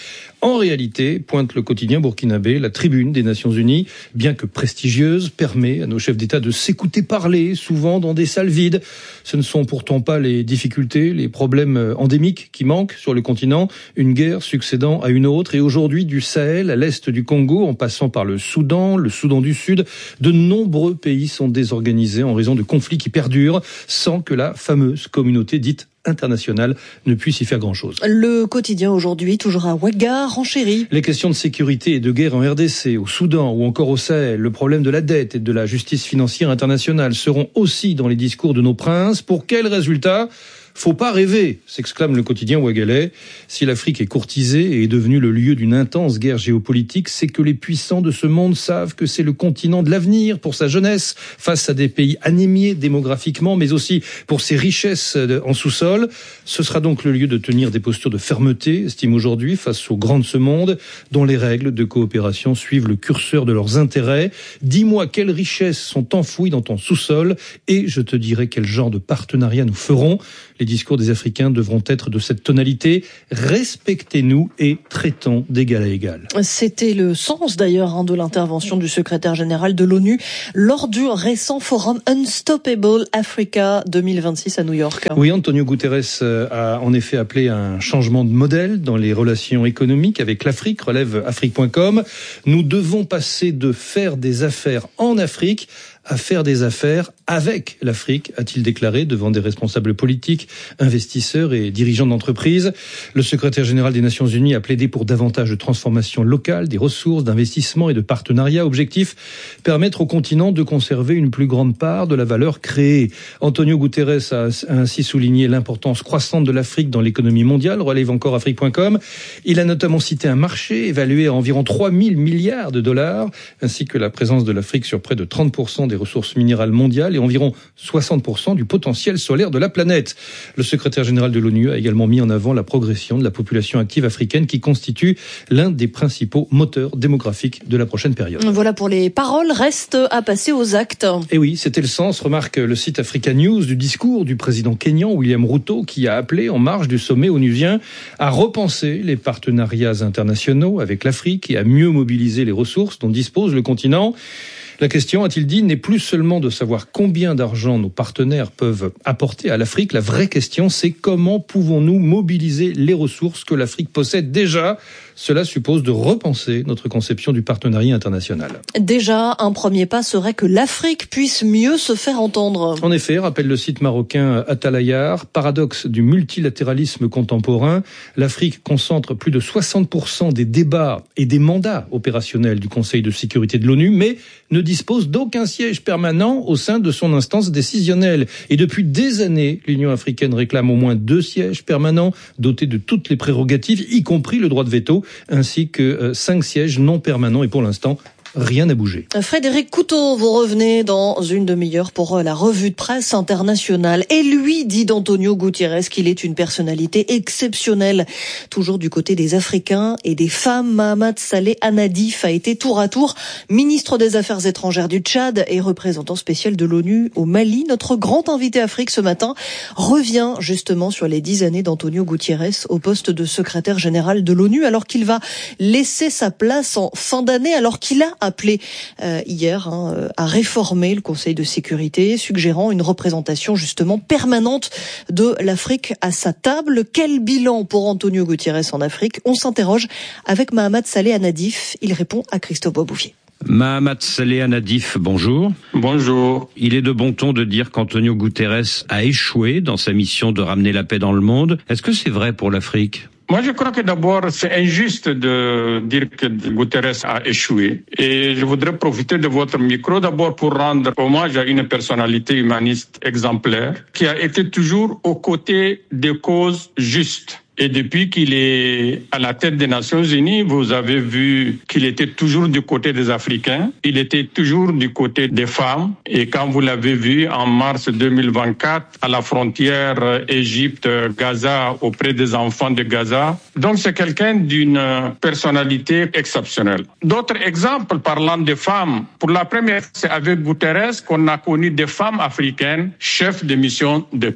En réalité, pointe le quotidien burkinabé, la tribune des Nations Unies, bien que prestigieuse, permet à nos chefs d'État de s'écouter parler, souvent dans des salles vides. Ce ne sont pourtant pas les difficultés, les problèmes endémiques qui manquent sur le continent, une guerre succédant à une autre. Et aujourd'hui, du Sahel à l'est du Congo, en passant par le Soudan, le Soudan du Sud, de nombreux pays sont désorganisés en raison de conflits qui perdurent sans que la fameuse communauté dite internationale ne puisse y faire grand-chose. Le quotidien aujourd'hui, toujours à Ouaga, renchérit. Les questions de sécurité et de guerre en R D C, au Soudan ou encore au Sahel, le problème de la dette et de la justice financière internationale seront aussi dans les discours de nos princes. Pour quel résultat ? Faut pas rêver, s'exclame le quotidien ouagalais. Si l'Afrique est courtisée et est devenue le lieu d'une intense guerre géopolitique, c'est que les puissants de ce monde savent que c'est le continent de l'avenir pour sa jeunesse, face à des pays anémiés démographiquement, mais aussi pour ses richesses en sous-sol. Ce sera donc le lieu de tenir des postures de fermeté, estime aujourd'hui, face aux grands de ce monde, dont les règles de coopération suivent le curseur de leurs intérêts. Dis-moi quelles richesses sont enfouies dans ton sous-sol et je te dirai quel genre de partenariat nous ferons. Les discours des Africains devront être de cette tonalité. Respectez-nous et traitons d'égal à égal. C'était le sens d'ailleurs hein, de l'intervention du secrétaire général de l'ONU lors du récent forum Unstoppable Africa deux mille vingt-six à New York. Oui, Antonio Guterres a en effet appelé à un changement de modèle dans les relations économiques avec l'Afrique, relève Afrique point com. Nous devons passer de faire des affaires en Afrique à faire des affaires avec l'Afrique, a-t-il déclaré devant des responsables politiques, investisseurs et dirigeants d'entreprises. Le secrétaire général des Nations Unies a plaidé pour davantage de transformation locale, des ressources, d'investissement et de partenariats. Objectif, permettre au continent de conserver une plus grande part de la valeur créée. Antonio Guterres a ainsi souligné l'importance croissante de l'Afrique dans l'économie mondiale, relève encore Afrique point com. Il a notamment cité un marché évalué à environ trois mille milliards de dollars, ainsi que la présence de l'Afrique sur près de trente pour cent des ressources minérales mondiales et environ soixante pour cent du potentiel solaire de la planète. Le secrétaire général de l'ONU a également mis en avant la progression de la population active africaine qui constitue l'un des principaux moteurs démographiques de la prochaine période. Voilà pour les paroles, reste à passer aux actes. Et oui, c'était le sens, remarque le site Africa News, du discours du président kényan William Ruto qui a appelé en marge du sommet onusien à repenser les partenariats internationaux avec l'Afrique et à mieux mobiliser les ressources dont dispose le continent. La question, a-t-il dit, n'est plus seulement de savoir combien d'argent nos partenaires peuvent apporter à l'Afrique. La vraie question, c'est comment pouvons-nous mobiliser les ressources que l'Afrique possède déjà. Cela suppose de repenser notre conception du partenariat international. Déjà, un premier pas serait que l'Afrique puisse mieux se faire entendre. En effet, rappelle le site marocain Atalayar, paradoxe du multilatéralisme contemporain, l'Afrique concentre plus de soixante pour cent des débats et des mandats opérationnels du Conseil de sécurité de l'ONU, mais ne dispose d'aucun siège permanent au sein de son instance décisionnelle. Et depuis des années, l'Union africaine réclame au moins deux sièges permanents dotés de toutes les prérogatives, y compris le droit de veto, ainsi que euh, cinq sièges non permanents. Et pour l'instant, rien n'a bougé. Frédéric Couteau, vous revenez dans une demi-heure pour la revue de presse internationale. Et lui dit d'Antonio Guterres qu'il est une personnalité exceptionnelle. Toujours du côté des Africains et des femmes, Mahamat Saleh Anadif a été tour à tour ministre des Affaires étrangères du Tchad et représentant spécial de l'ONU au Mali. Notre grand invité Afrique ce matin revient justement sur les dix années d'Antonio Guterres au poste de secrétaire général de l'ONU, alors qu'il va laisser sa place en fin d'année, alors qu'il a appelé euh, hier hein, à réformer le Conseil de sécurité, suggérant une représentation justement permanente de l'Afrique à sa table. Quel bilan pour Antonio Guterres en Afrique? On s'interroge avec Mahamat Saleh Anadif. Il répond à Christophe Boisbouvier. Mahamat Saleh Anadif, bonjour. Bonjour. Il est de bon ton de dire qu'Antonio Guterres a échoué dans sa mission de ramener la paix dans le monde. Est-ce que c'est vrai pour l'Afrique ? Moi, je crois que d'abord, c'est injuste de dire que Guterres a échoué. Et je voudrais profiter de votre micro d'abord pour rendre hommage à une personnalité humaniste exemplaire qui a été toujours aux côtés des causes justes. Et depuis qu'il est à la tête des Nations Unies, vous avez vu qu'il était toujours du côté des Africains. Il était toujours du côté des femmes. Et quand vous l'avez vu en mars deux mille vingt-quatre, à la frontière Égypte-Gaza, auprès des enfants de Gaza. Donc c'est quelqu'un d'une personnalité exceptionnelle. D'autres exemples parlant des femmes. Pour la première fois, c'est avec Guterres qu'on a connu des femmes africaines chefs de mission de paix.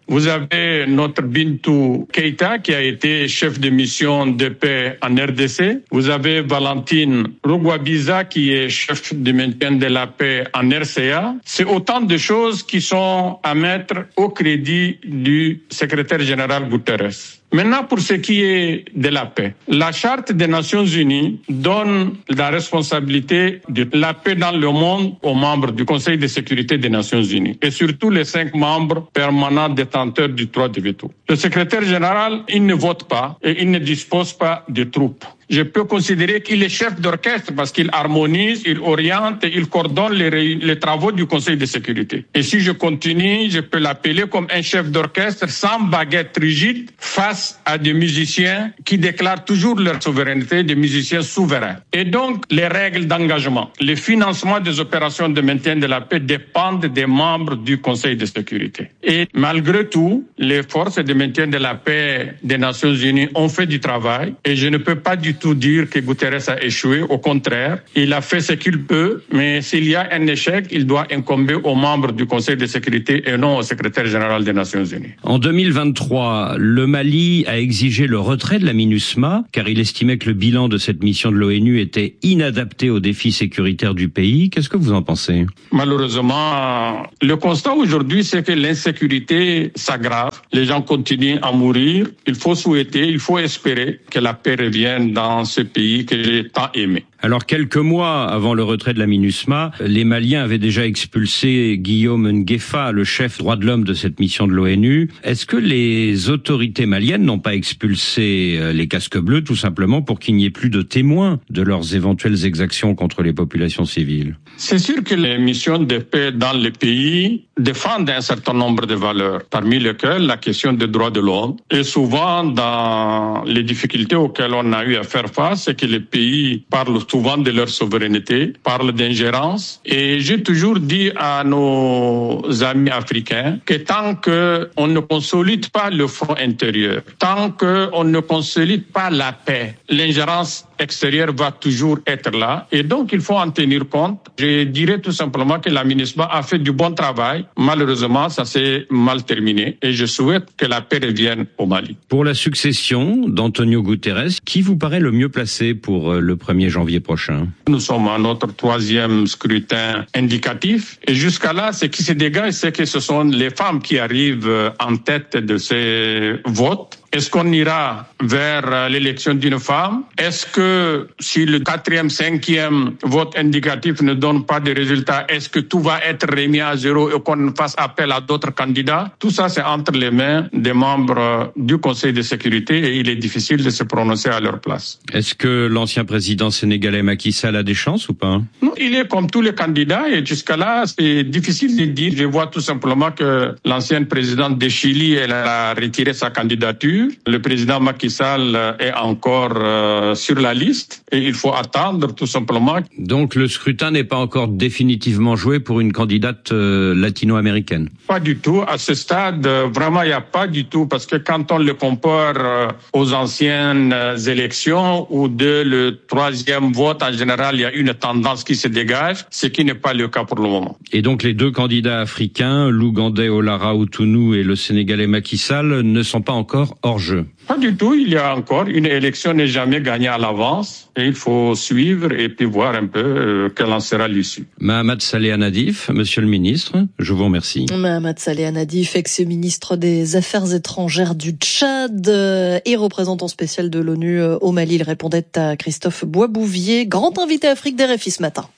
Vous avez notre Bintou Keïta qui a été chef de mission de paix en R D C. Vous avez Valentine Rugwabiza qui est chef de maintien de la paix en R C A. C'est autant de choses qui sont à mettre au crédit du secrétaire général Guterres. Maintenant, pour ce qui est de la paix, la Charte des Nations Unies donne la responsabilité de la paix dans le monde aux membres du Conseil de sécurité des Nations Unies et surtout les cinq membres permanents détenteurs du droit de veto. Le secrétaire général, il ne vote pas et il ne dispose pas de troupes. Je peux considérer qu'il est chef d'orchestre parce qu'il harmonise, il oriente et il coordonne les, les travaux du Conseil de sécurité. Et si je continue, je peux l'appeler comme un chef d'orchestre sans baguette rigide face à des musiciens qui déclarent toujours leur souveraineté, des musiciens souverains. Et donc, les règles d'engagement, le financement des opérations de maintien de la paix dépendent des membres du Conseil de sécurité. Et malgré tout, les forces de maintien de la paix des Nations Unies ont fait du travail et je ne peux pas du tout dire que Guterres a échoué. Au contraire, il a fait ce qu'il peut, mais s'il y a un échec, il doit incomber aux membres du Conseil de sécurité et non au secrétaire général des Nations Unies. En deux mille vingt-trois, le Mali a exigé le retrait de la MINUSMA, car il estimait que le bilan de cette mission de l'ONU était inadapté aux défis sécuritaires du pays. Qu'est-ce que vous en pensez? Malheureusement, le constat aujourd'hui, c'est que l'insécurité s'aggrave. Les gens continuent à mourir. Il faut souhaiter, il faut espérer que la paix revienne dans dans ce pays que j'ai tant aimé. Alors, quelques mois avant le retrait de la MINUSMA, les Maliens avaient déjà expulsé Guillaume Nguefa, le chef droit de l'homme de cette mission de l'ONU. Est-ce que les autorités maliennes n'ont pas expulsé les casques bleus tout simplement pour qu'il n'y ait plus de témoins de leurs éventuelles exactions contre les populations civiles? C'est sûr que les missions de paix dans le pays défendent un certain nombre de valeurs, parmi lesquelles la question des droits de l'homme. Et souvent, dans les difficultés auxquelles on a eu à faire face, c'est que les pays parlent souvent de leur souveraineté, parlent d'ingérence. Et j'ai toujours dit à nos amis africains que tant qu'on ne consolide pas le front intérieur, tant qu'on ne consolide pas la paix, l'ingérence extérieure va toujours être là. Et donc, il faut en tenir compte. Je dirais tout simplement que la MINUSMA a fait du bon travail. Malheureusement, ça s'est mal terminé. Et je souhaite que la paix revienne au Mali. Pour la succession d'Antonio Guterres, qui vous paraît le mieux placé pour le premier janvier prochain? Nous sommes à notre troisième scrutin indicatif. Et jusqu'à là, ce qui se dégage, c'est que ce sont les femmes qui arrivent en tête de ces votes. Est-ce qu'on ira vers l'élection d'une femme? Est-ce que si le quatrième, cinquième vote indicatif ne donne pas de résultats, est-ce que tout va être remis à zéro et qu'on fasse appel à d'autres candidats? Tout ça, c'est entre les mains des membres du Conseil de sécurité et il est difficile de se prononcer à leur place. Est-ce que l'ancien président sénégalais Macky Sall a des chances ou pas? Non, il est comme tous les candidats et jusqu'à là, c'est difficile de dire. Je vois tout simplement que l'ancienne présidente de Chili, elle a retiré sa candidature. Le président Macky Sall est encore euh, sur la liste et il faut attendre tout simplement. Donc le scrutin n'est pas encore définitivement joué pour une candidate euh, latino-américaine? Pas du tout. À ce stade, euh, vraiment, il n'y a pas du tout parce que quand on le compare euh, aux anciennes euh, élections où de le troisième vote, en général, il y a une tendance qui se dégage, ce qui n'est pas le cas pour le moment. Et donc les deux candidats africains, l'Ougandais Olara Outtounou et le Sénégalais Macky Sall, ne sont pas encore hors jeu? Pas du tout. Il y a encore une élection n'est jamais gagnée à l'avance et il faut suivre et puis voir un peu euh, quelle en sera l'issue. Mahamat Saleh Nadif, Monsieur le Ministre, je vous remercie. Mahamat Saleh Nadif, ex-ministre des Affaires étrangères du Tchad et représentant spécial de l'ONU au Mali. Il répondait à Christophe Boisbouvier, grand invité Afrique d'R F I ce matin.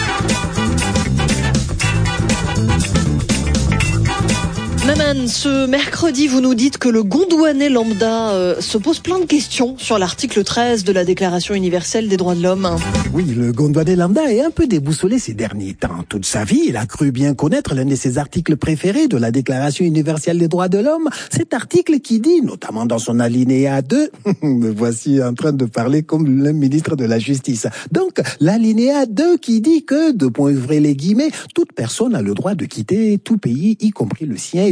Maman, ce mercredi, vous nous dites que le Gondouanais lambda euh, se pose plein de questions sur l'article treize de la Déclaration universelle des droits de l'homme. Oui, le Gondouanais lambda est un peu déboussolé ces derniers temps. Toute sa vie, il a cru bien connaître l'un de ses articles préférés de la Déclaration universelle des droits de l'homme. Cet article qui dit, notamment dans son alinéa deux, me voici en train de parler comme le ministre de la Justice. Donc, l'alinéa deux qui dit que, de point ouvrez les guillemets, toute personne a le droit de quitter tout pays, y compris le sien, et de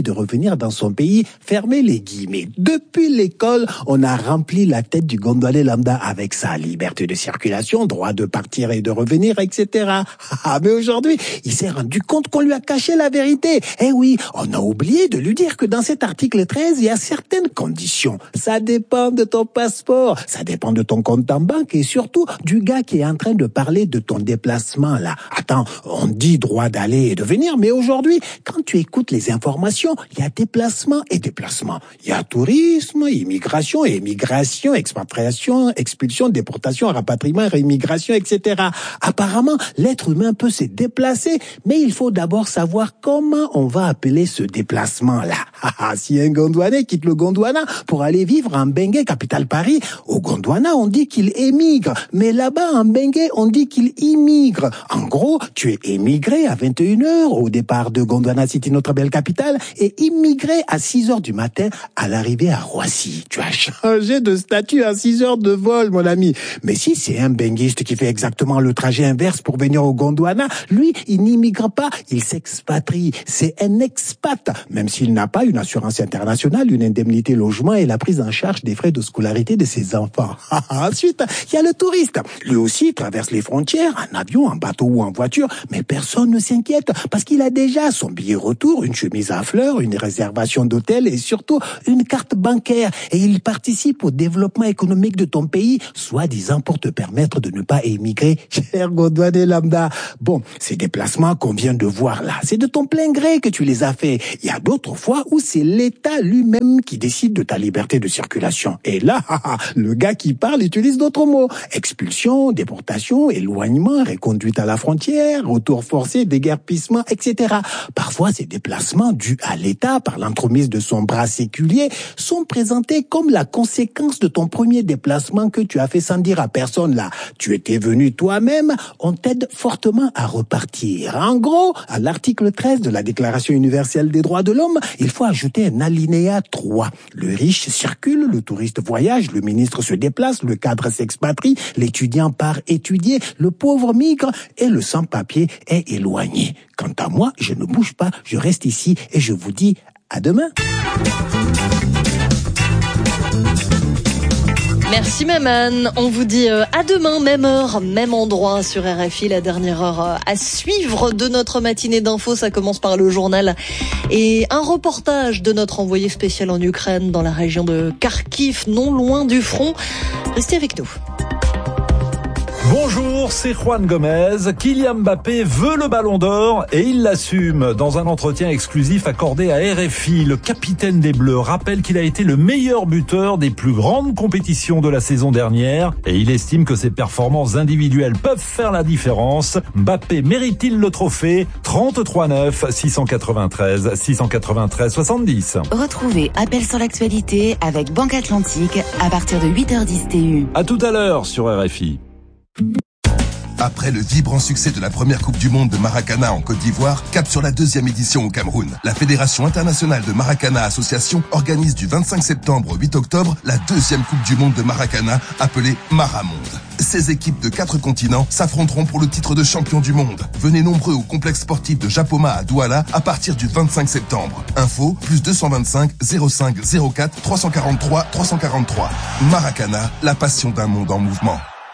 de revenir dans son pays, fermez les guillemets. Depuis l'école, on a rempli la tête du Gondwanais lambda avec sa liberté de circulation, droit de partir et de revenir, et cetera. Ah, mais aujourd'hui, il s'est rendu compte qu'on lui a caché la vérité. Eh oui, on a oublié de lui dire que dans cet article treize, il y a certaines conditions. Ça dépend de ton passeport, ça dépend de ton compte en banque et surtout du gars qui est en train de parler de ton déplacement là. Attends, on dit droit d'aller et de venir, mais aujourd'hui, quand tu écoutes les informations, il y a déplacement et déplacement. Il y a tourisme, immigration et émigration, expatriation, expulsion, déportation, rapatriement, réimmigration, et cetera. Apparemment, l'être humain peut se déplacer, mais il faut d'abord savoir comment on va appeler ce déplacement-là. Si un Gondwanais quitte le Gondwana pour aller vivre en Bengué, capitale Paris, au Gondwana, on dit qu'il émigre, mais là-bas, en Bengué, on dit qu'il immigre. En gros, tu es émigré à vingt et une heures au départ de Gondwana City, notre belle capitale, et immigré à six heures du matin à l'arrivée à Roissy. Tu as changé de statut à six heures de vol, mon ami. Mais si c'est un benguiste qui fait exactement le trajet inverse pour venir au Gondwana, lui, il n'immigre pas, il s'expatrie. C'est un expat, même s'il n'a pas une assurance internationale, une indemnité logement et la prise en charge des frais de scolarité de ses enfants. Ensuite, il y a le touriste. Lui aussi traverse les frontières en avion, en bateau ou en voiture, mais personne ne s'inquiète parce qu'il a déjà son billet retour, une chemise à fleurs, une réservation d'hôtel et surtout une carte bancaire. Et il participe au développement économique de ton pays, soi-disant pour te permettre de ne pas émigrer, cher Gondwanais lambda. Bon, ces déplacements qu'on vient de voir là, c'est de ton plein gré que tu les as faits. Il y a d'autres fois où c'est l'État lui-même qui décide de ta liberté de circulation. Et là, le gars qui parle utilise d'autres mots. Expulsion, déportation, éloignement, reconduite à la frontière, retour forcé, déguerpissement, et cetera. Parfois, ces déplacements dus à l'État par l'entremise de son bras séculier sont présentés comme la conséquence de ton premier déplacement que tu as fait sans dire à personne là. Tu étais venu toi-même, on t'aide fortement à repartir. En gros, à l'article treize de la Déclaration universelle des droits de l'homme, il faut ajouter un alinéa trois. Le riche circule, le touriste voyage, le ministre se déplace, le cadre s'expatrie, l'étudiant part étudier, le pauvre migre et le sans-papier est éloigné. Quant à moi, je ne bouge pas, je reste ici et je vous dis à demain. Merci Maman, on vous dit euh, à demain, même heure, même endroit sur R F I, la dernière heure euh, à suivre de notre matinée d'infos, ça commence par le journal et un reportage de notre envoyé spécial en Ukraine dans la région de Kharkiv, non loin du front. Restez avec nous. Bonjour, c'est Juan Gomez. Kylian Mbappé veut le ballon d'or et il l'assume. Dans un entretien exclusif accordé à R F I, le capitaine des Bleus rappelle qu'il a été le meilleur buteur des plus grandes compétitions de la saison dernière et il estime que ses performances individuelles peuvent faire la différence. Mbappé mérite-t-il le trophée? trente-trois neuf, six cent quatre-vingt-treize, six cent quatre-vingt-treize, soixante-dix. Retrouvez Appel sur l'actualité avec Banque Atlantique à partir de huit heures dix T U. À tout à l'heure sur R F I. Après le vibrant succès de la première Coupe du Monde de Maracana en Côte d'Ivoire, cap sur la deuxième édition au Cameroun. La Fédération internationale de Maracana Association organise du vingt-cinq septembre au huit octobre la deuxième Coupe du Monde de Maracana appelée Maramonde. seize équipes de quatre continents s'affronteront pour le titre de champion du monde. Venez nombreux au complexe sportif de Japoma à Douala à partir du vingt-cinq septembre. Info, plus deux cent vingt-cinq, zéro cinq, zéro quatre, trois cent quarante-trois, trois cent quarante-trois. Maracana, la passion d'un monde en mouvement.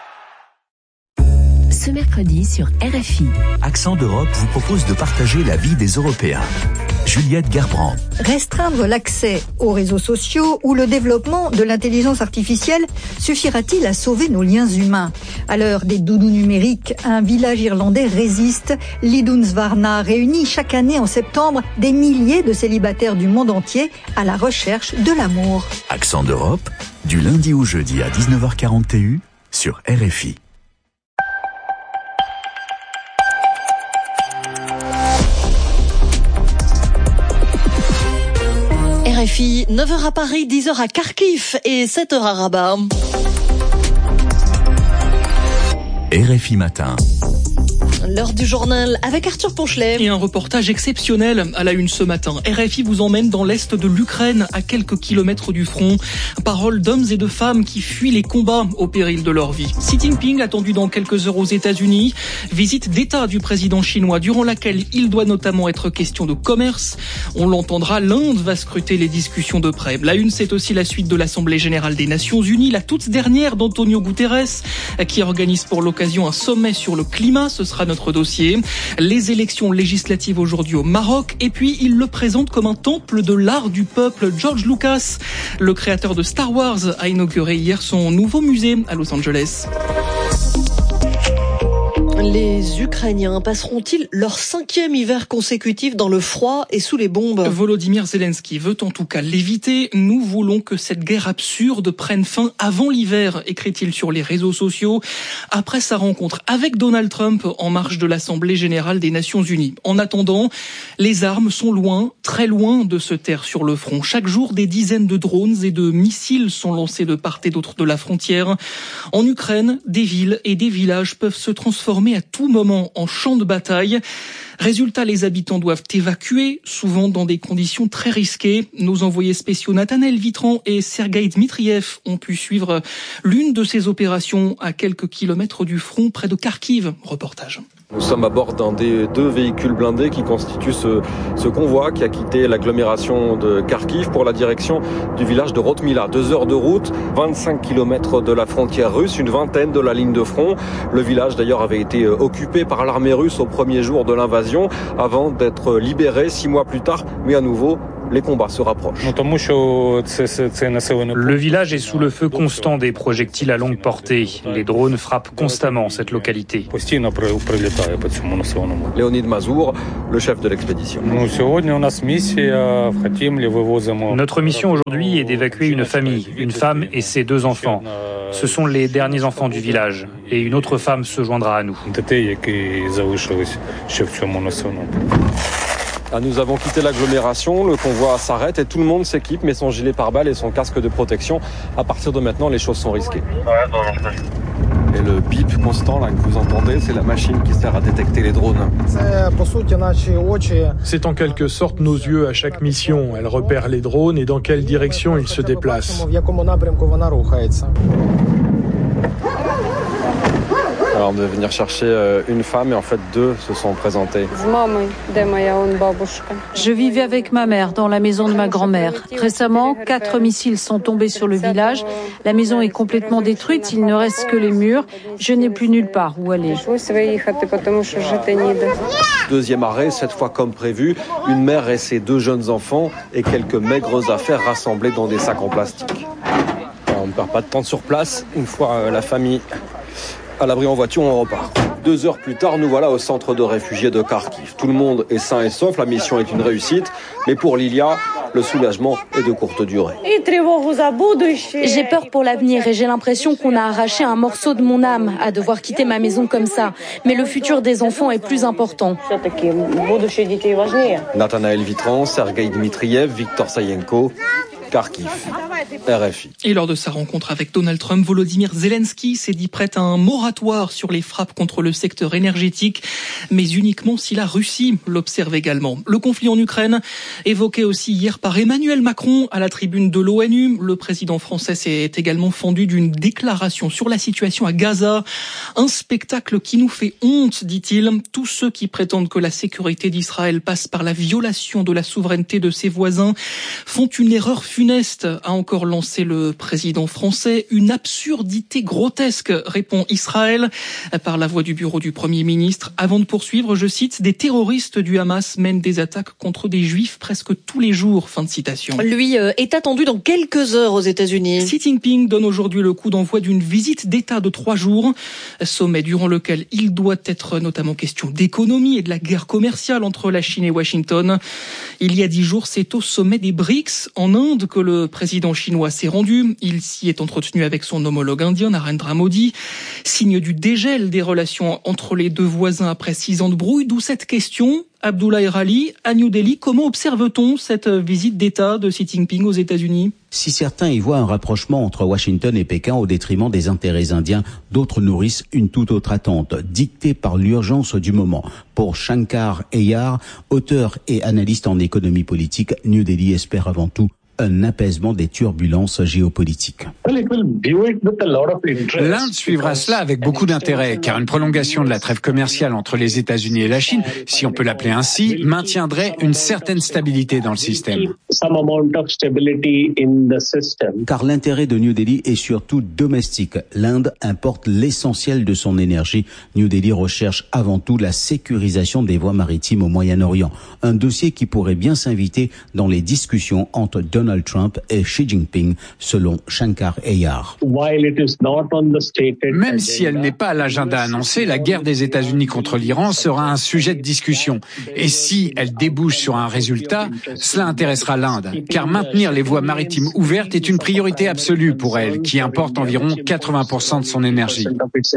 Ce mercredi sur R F I. Accent d'Europe vous propose de partager la vie des Européens. Juliette Gerbrand. Restreindre l'accès aux réseaux sociaux ou le développement de l'intelligence artificielle suffira-t-il à sauver nos liens humains? À l'heure des doudous numériques, un village irlandais résiste. Lidunsvarna réunit chaque année en septembre des milliers de célibataires du monde entier à la recherche de l'amour. Accent d'Europe, du lundi au jeudi à dix-neuf heures quarante T U sur R F I. R F I, neuf heures à Paris, dix heures à Kharkiv et sept heures à Rabat. R F I matin. L'heure du journal avec Arthur Ponchelet. Et un reportage exceptionnel à la une ce matin. R F I vous emmène dans l'est de l'Ukraine, à quelques kilomètres du front. Paroles d'hommes et de femmes qui fuient les combats au péril de leur vie. Xi Jinping attendu dans quelques heures aux États-Unis. Visite d'État du président chinois durant laquelle il doit notamment être question de commerce. On l'entendra, l'Inde va scruter les discussions de près. La une, c'est aussi la suite de l'Assemblée générale des Nations Unies, la toute dernière d'Antonio Guterres, qui organise pour l'occasion un sommet sur le climat. Ce sera notre dossier. Les élections législatives aujourd'hui au Maroc. Et puis, il le présente comme un temple de l'art du peuple. George Lucas, le créateur de Star Wars, a inauguré hier son nouveau musée à Los Angeles. Les Ukrainiens passeront-ils leur cinquième hiver consécutif dans le froid et sous les bombes ? Volodymyr Zelensky veut en tout cas l'éviter. Nous voulons que cette guerre absurde prenne fin avant l'hiver, écrit-il sur les réseaux sociaux, après sa rencontre avec Donald Trump en marge de l'Assemblée générale des Nations Unies. En attendant, les armes sont loin, très loin de se taire sur le front. Chaque jour, des dizaines de drones et de missiles sont lancés de part et d'autre de la frontière. En Ukraine, des villes et des villages peuvent se transformer à tout moment en champ de bataille. Résultat, les habitants doivent évacuer, souvent dans des conditions très risquées. Nos envoyés spéciaux Nathanaël Vitran et Sergueï Dmitriev ont pu suivre l'une de ces opérations à quelques kilomètres du front, près de Kharkiv. Reportage. Nous sommes à bord d'un des deux véhicules blindés qui constituent ce, ce convoi qui a quitté l'agglomération de Kharkiv pour la direction du village de Rotmila. Deux heures de route, vingt-cinq kilomètres de la frontière russe, une vingtaine de la ligne de front. Le village d'ailleurs avait été occupé par l'armée russe au premier jour de l'invasion avant d'être libéré six mois plus tard, mais à nouveau les combats se rapprochent. Le village est sous le feu constant des projectiles à longue portée. Les drones frappent constamment cette localité. Léonid Mazour, le chef de l'expédition. Notre mission aujourd'hui est d'évacuer une famille, une femme et ses deux enfants. Ce sont les derniers enfants du village. Et une autre femme se joindra à nous. Ah, nous avons quitté l'agglomération, le convoi s'arrête et tout le monde s'équipe, met son gilet pare-balles et son casque de protection. À partir de maintenant, les choses sont risquées. Et le bip constant là, que vous entendez, c'est la machine qui sert à détecter les drones. C'est en quelque sorte nos yeux à chaque mission. Elle repère les drones et dans quelle direction ils se déplacent. Alors on devait venir chercher une femme et en fait deux se sont présentés. Je vivais avec ma mère dans la maison de ma grand-mère. Récemment, quatre missiles sont tombés sur le village. La maison est complètement détruite, il ne reste que les murs. Je n'ai plus nulle part où aller. Deuxième arrêt, cette fois comme prévu, une mère et ses deux jeunes enfants et quelques maigres affaires rassemblées dans des sacs en plastique. Alors, on ne perd pas de temps sur place. Une fois la famille à l'abri en voiture, on repart. Deux heures plus tard, nous voilà au centre de réfugiés de Kharkiv. Tout le monde est sain et sauf, la mission est une réussite. Mais pour Lilia, le soulagement est de courte durée. J'ai peur pour l'avenir et j'ai l'impression qu'on a arraché un morceau de mon âme à devoir quitter ma maison comme ça. Mais le futur des enfants est plus important. Nathanaël Vitran, Sergueï Dmitriev, Victor Sayenko, Kharkiv, R F I. Et lors de sa rencontre avec Donald Trump, Volodymyr Zelensky s'est dit prêt à un moratoire sur les frappes contre le secteur énergétique, mais uniquement si la Russie l'observe également. Le conflit en Ukraine, évoqué aussi hier par Emmanuel Macron à la tribune de l'ONU. Le président français s'est également fendu d'une déclaration sur la situation à Gaza. Un spectacle qui nous fait honte, dit-il. Tous ceux qui prétendent que la sécurité d'Israël passe par la violation de la souveraineté de ses voisins font une erreur funeste, a encore lancé le président français. Une absurdité grotesque, répond Israël par la voix du bureau du Premier ministre. Avant de poursuivre, je cite, des terroristes du Hamas mènent des attaques contre des juifs presque tous les jours. Fin de citation. Lui euh, est attendu dans quelques heures aux États-Unis. Xi Jinping donne aujourd'hui le coup d'envoi d'une visite d'État de trois jours. Sommet durant lequel il doit être notamment question d'économie et de la guerre commerciale entre la Chine et Washington. Il y a dix jours, c'est au sommet des B R I C S en Inde l'Inde que le président chinois s'est rendu. Il s'y est entretenu avec son homologue indien, Narendra Modi. Signe du dégel des relations entre les deux voisins après six ans de brouille, d'où cette question. Abdullah Erali, à New Delhi, comment observe-t-on cette visite d'État de Xi Jinping aux États-Unis ? Si certains y voient un rapprochement entre Washington et Pékin au détriment des intérêts indiens, d'autres nourrissent une toute autre attente, dictée par l'urgence du moment. Pour Shankar Ayar, auteur et analyste en économie politique, New Delhi espère avant tout un apaisement des turbulences géopolitiques. L'Inde suivra cela avec beaucoup d'intérêt, car une prolongation de la trêve commerciale entre les États-Unis et la Chine, si on peut l'appeler ainsi, maintiendrait une certaine stabilité dans le système. Car l'intérêt de New Delhi est surtout domestique. L'Inde importe l'essentiel de son énergie. New Delhi recherche avant tout la sécurisation des voies maritimes au Moyen-Orient. Un dossier qui pourrait bien s'inviter dans les discussions entre Donald Trump et Xi Jinping, selon Shankar Ayar. Même si elle n'est pas à l'agenda annoncé, la guerre des États-Unis contre l'Iran sera un sujet de discussion. Et si elle débouche sur un résultat, cela intéressera l'Inde, car maintenir les voies maritimes ouvertes est une priorité absolue pour elle, qui importe environ quatre-vingts pour cent de son énergie.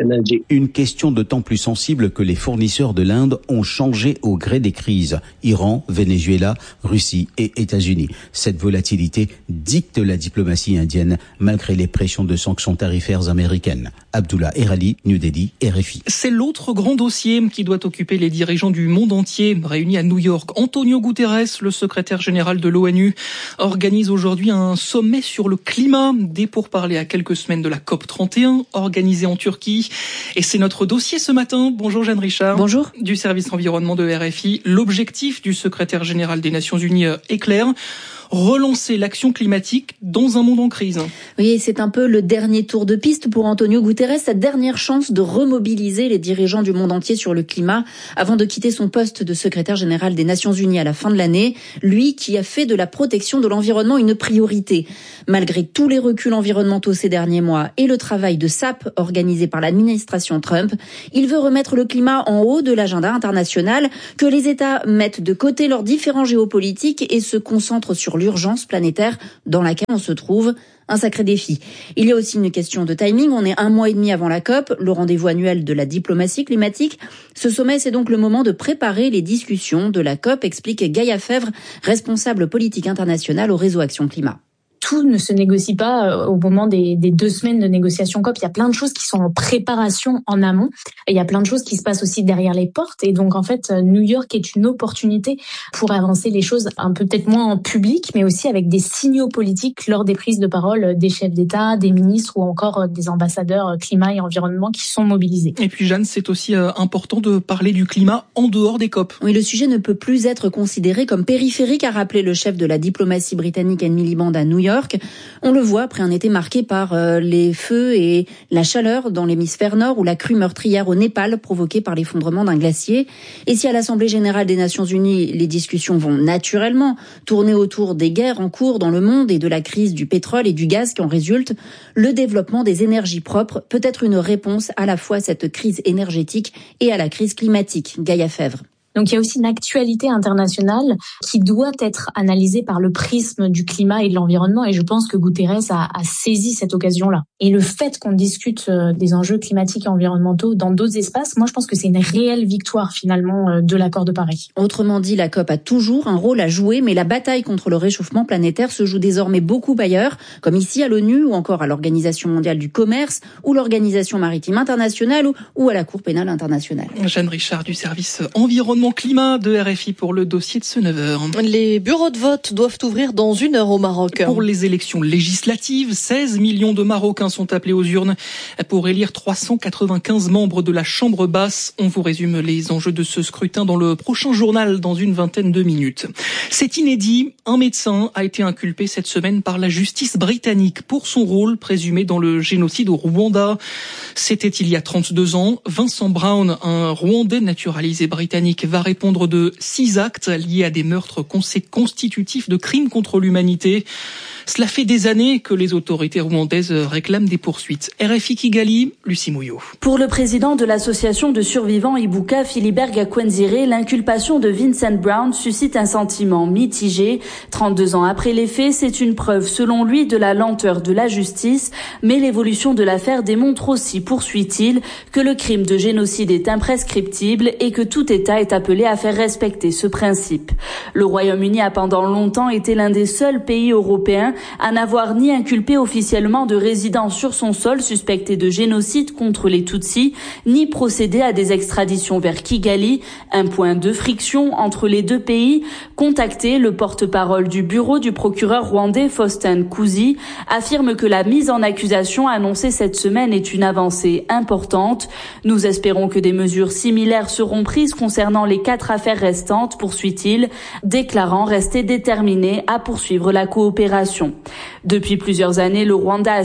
Une question d'autant plus sensible que les fournisseurs de l'Inde ont changé au gré des crises. Iran, Venezuela, Russie et États-Unis. Cette volatilité dicte la diplomatie indienne malgré les pressions de sanctions tarifaires américaines. Abdullah Erali, New Delhi, R F I. C'est l'autre grand dossier qui doit occuper les dirigeants du monde entier réunis à New York. Antonio Guterres, le secrétaire général de l'ONU, organise aujourd'hui un sommet sur le climat, des pourparlers à quelques semaines de la COP trente et un, organisée en Turquie. Et c'est notre dossier ce matin. Bonjour Jeanne Richard. Bonjour. Du service environnement de R F I. L'objectif du secrétaire général des Nations Unies est clair. Relancer l'action climatique dans un monde en crise. Oui, c'est un peu le dernier tour de piste pour Antonio Guterres, sa dernière chance de remobiliser les dirigeants du monde entier sur le climat avant de quitter son poste de secrétaire général des Nations Unies à la fin de l'année, lui qui a fait de la protection de l'environnement une priorité. Malgré tous les reculs environnementaux ces derniers mois et le travail de S A P organisé par l'administration Trump, il veut remettre le climat en haut de l'agenda international, que les États mettent de côté leurs différends géopolitiques et se concentrent sur l'urgence planétaire dans laquelle on se trouve. Un sacré défi. Il y a aussi une question de timing. On est un mois et demi avant la COP, le rendez-vous annuel de la diplomatie climatique. Ce sommet, c'est donc le moment de préparer les discussions de la COP, explique Gaïa Fèvre, responsable politique internationale au réseau Action Climat. Tout ne se négocie pas au moment des, des deux semaines de négociation COP. Il y a plein de choses qui sont en préparation en amont. Et il y a plein de choses qui se passent aussi derrière les portes. Et donc, en fait, New York est une opportunité pour avancer les choses un peu peut-être moins en public, mais aussi avec des signaux politiques lors des prises de parole des chefs d'État, des ministres ou encore des ambassadeurs climat et environnement qui sont mobilisés. Et puis, Jeanne, c'est aussi important de parler du climat en dehors des COP. Oui, le sujet ne peut plus être considéré comme périphérique, a rappelé le chef de la diplomatie britannique Ed Miliband à New York. On le voit après un été marqué par euh, les feux et la chaleur dans l'hémisphère nord ou la crue meurtrière au Népal provoquée par l'effondrement d'un glacier. Et si à l'Assemblée générale des Nations Unies, les discussions vont naturellement tourner autour des guerres en cours dans le monde et de la crise du pétrole et du gaz qui en résulte, le développement des énergies propres peut être une réponse à la fois à cette crise énergétique et à la crise climatique. Gaïa Fèvre. Donc il y a aussi une actualité internationale qui doit être analysée par le prisme du climat et de l'environnement, et je pense que Guterres a, a saisi cette occasion-là. Et le fait qu'on discute des enjeux climatiques et environnementaux dans d'autres espaces, moi je pense que c'est une réelle victoire finalement de l'accord de Paris. Autrement dit, la COP a toujours un rôle à jouer, mais la bataille contre le réchauffement planétaire se joue désormais beaucoup ailleurs, comme ici à l'ONU ou encore à l'Organisation mondiale du commerce ou l'Organisation maritime internationale ou, ou à la Cour pénale internationale. Jeanne Richard du service environnement climat de R F I pour le dossier de ce neuf heures. Les bureaux de vote doivent ouvrir dans une heure au Maroc. Pour les élections législatives, seize millions de Marocains sont appelés aux urnes pour élire trois cent quatre-vingt-quinze membres de la Chambre basse. On vous résume les enjeux de ce scrutin dans le prochain journal dans une vingtaine de minutes. C'est inédit. Un médecin a été inculpé cette semaine par la justice britannique pour son rôle présumé dans le génocide au Rwanda. C'était il y a trente-deux ans. Vincent Brown, un Rwandais naturalisé britannique, va répondre de six actes liés à des meurtres constitutifs de crimes contre l'humanité. Cela fait des années que les autorités rwandaises réclament des poursuites. R F I Kigali, Lucie Mouillot. Pour le président de l'association de survivants Ibuka, Philibert Gakwenzire, l'inculpation de Vincent Brown suscite un sentiment mitigé. trente-deux ans après les faits, c'est une preuve selon lui de la lenteur de la justice, mais l'évolution de l'affaire démontre aussi, poursuit-il, que le crime de génocide est imprescriptible et que tout État est appelé à faire respecter ce principe. Le Royaume-Uni a pendant longtemps été l'un des seuls pays européens à n'avoir ni inculpé officiellement de résidents sur son sol suspectés de génocide contre les Tutsis, ni procédé à des extraditions vers Kigali, un point de friction entre les deux pays. Contacté, le porte-parole du bureau du procureur rwandais Faustin Kuzi affirme que la mise en accusation annoncée cette semaine est une avancée importante. Nous espérons que des mesures similaires seront prises concernant les quatre affaires restantes, poursuit-il, déclarant rester déterminé à poursuivre la coopération. Depuis plusieurs années, le Rwanda a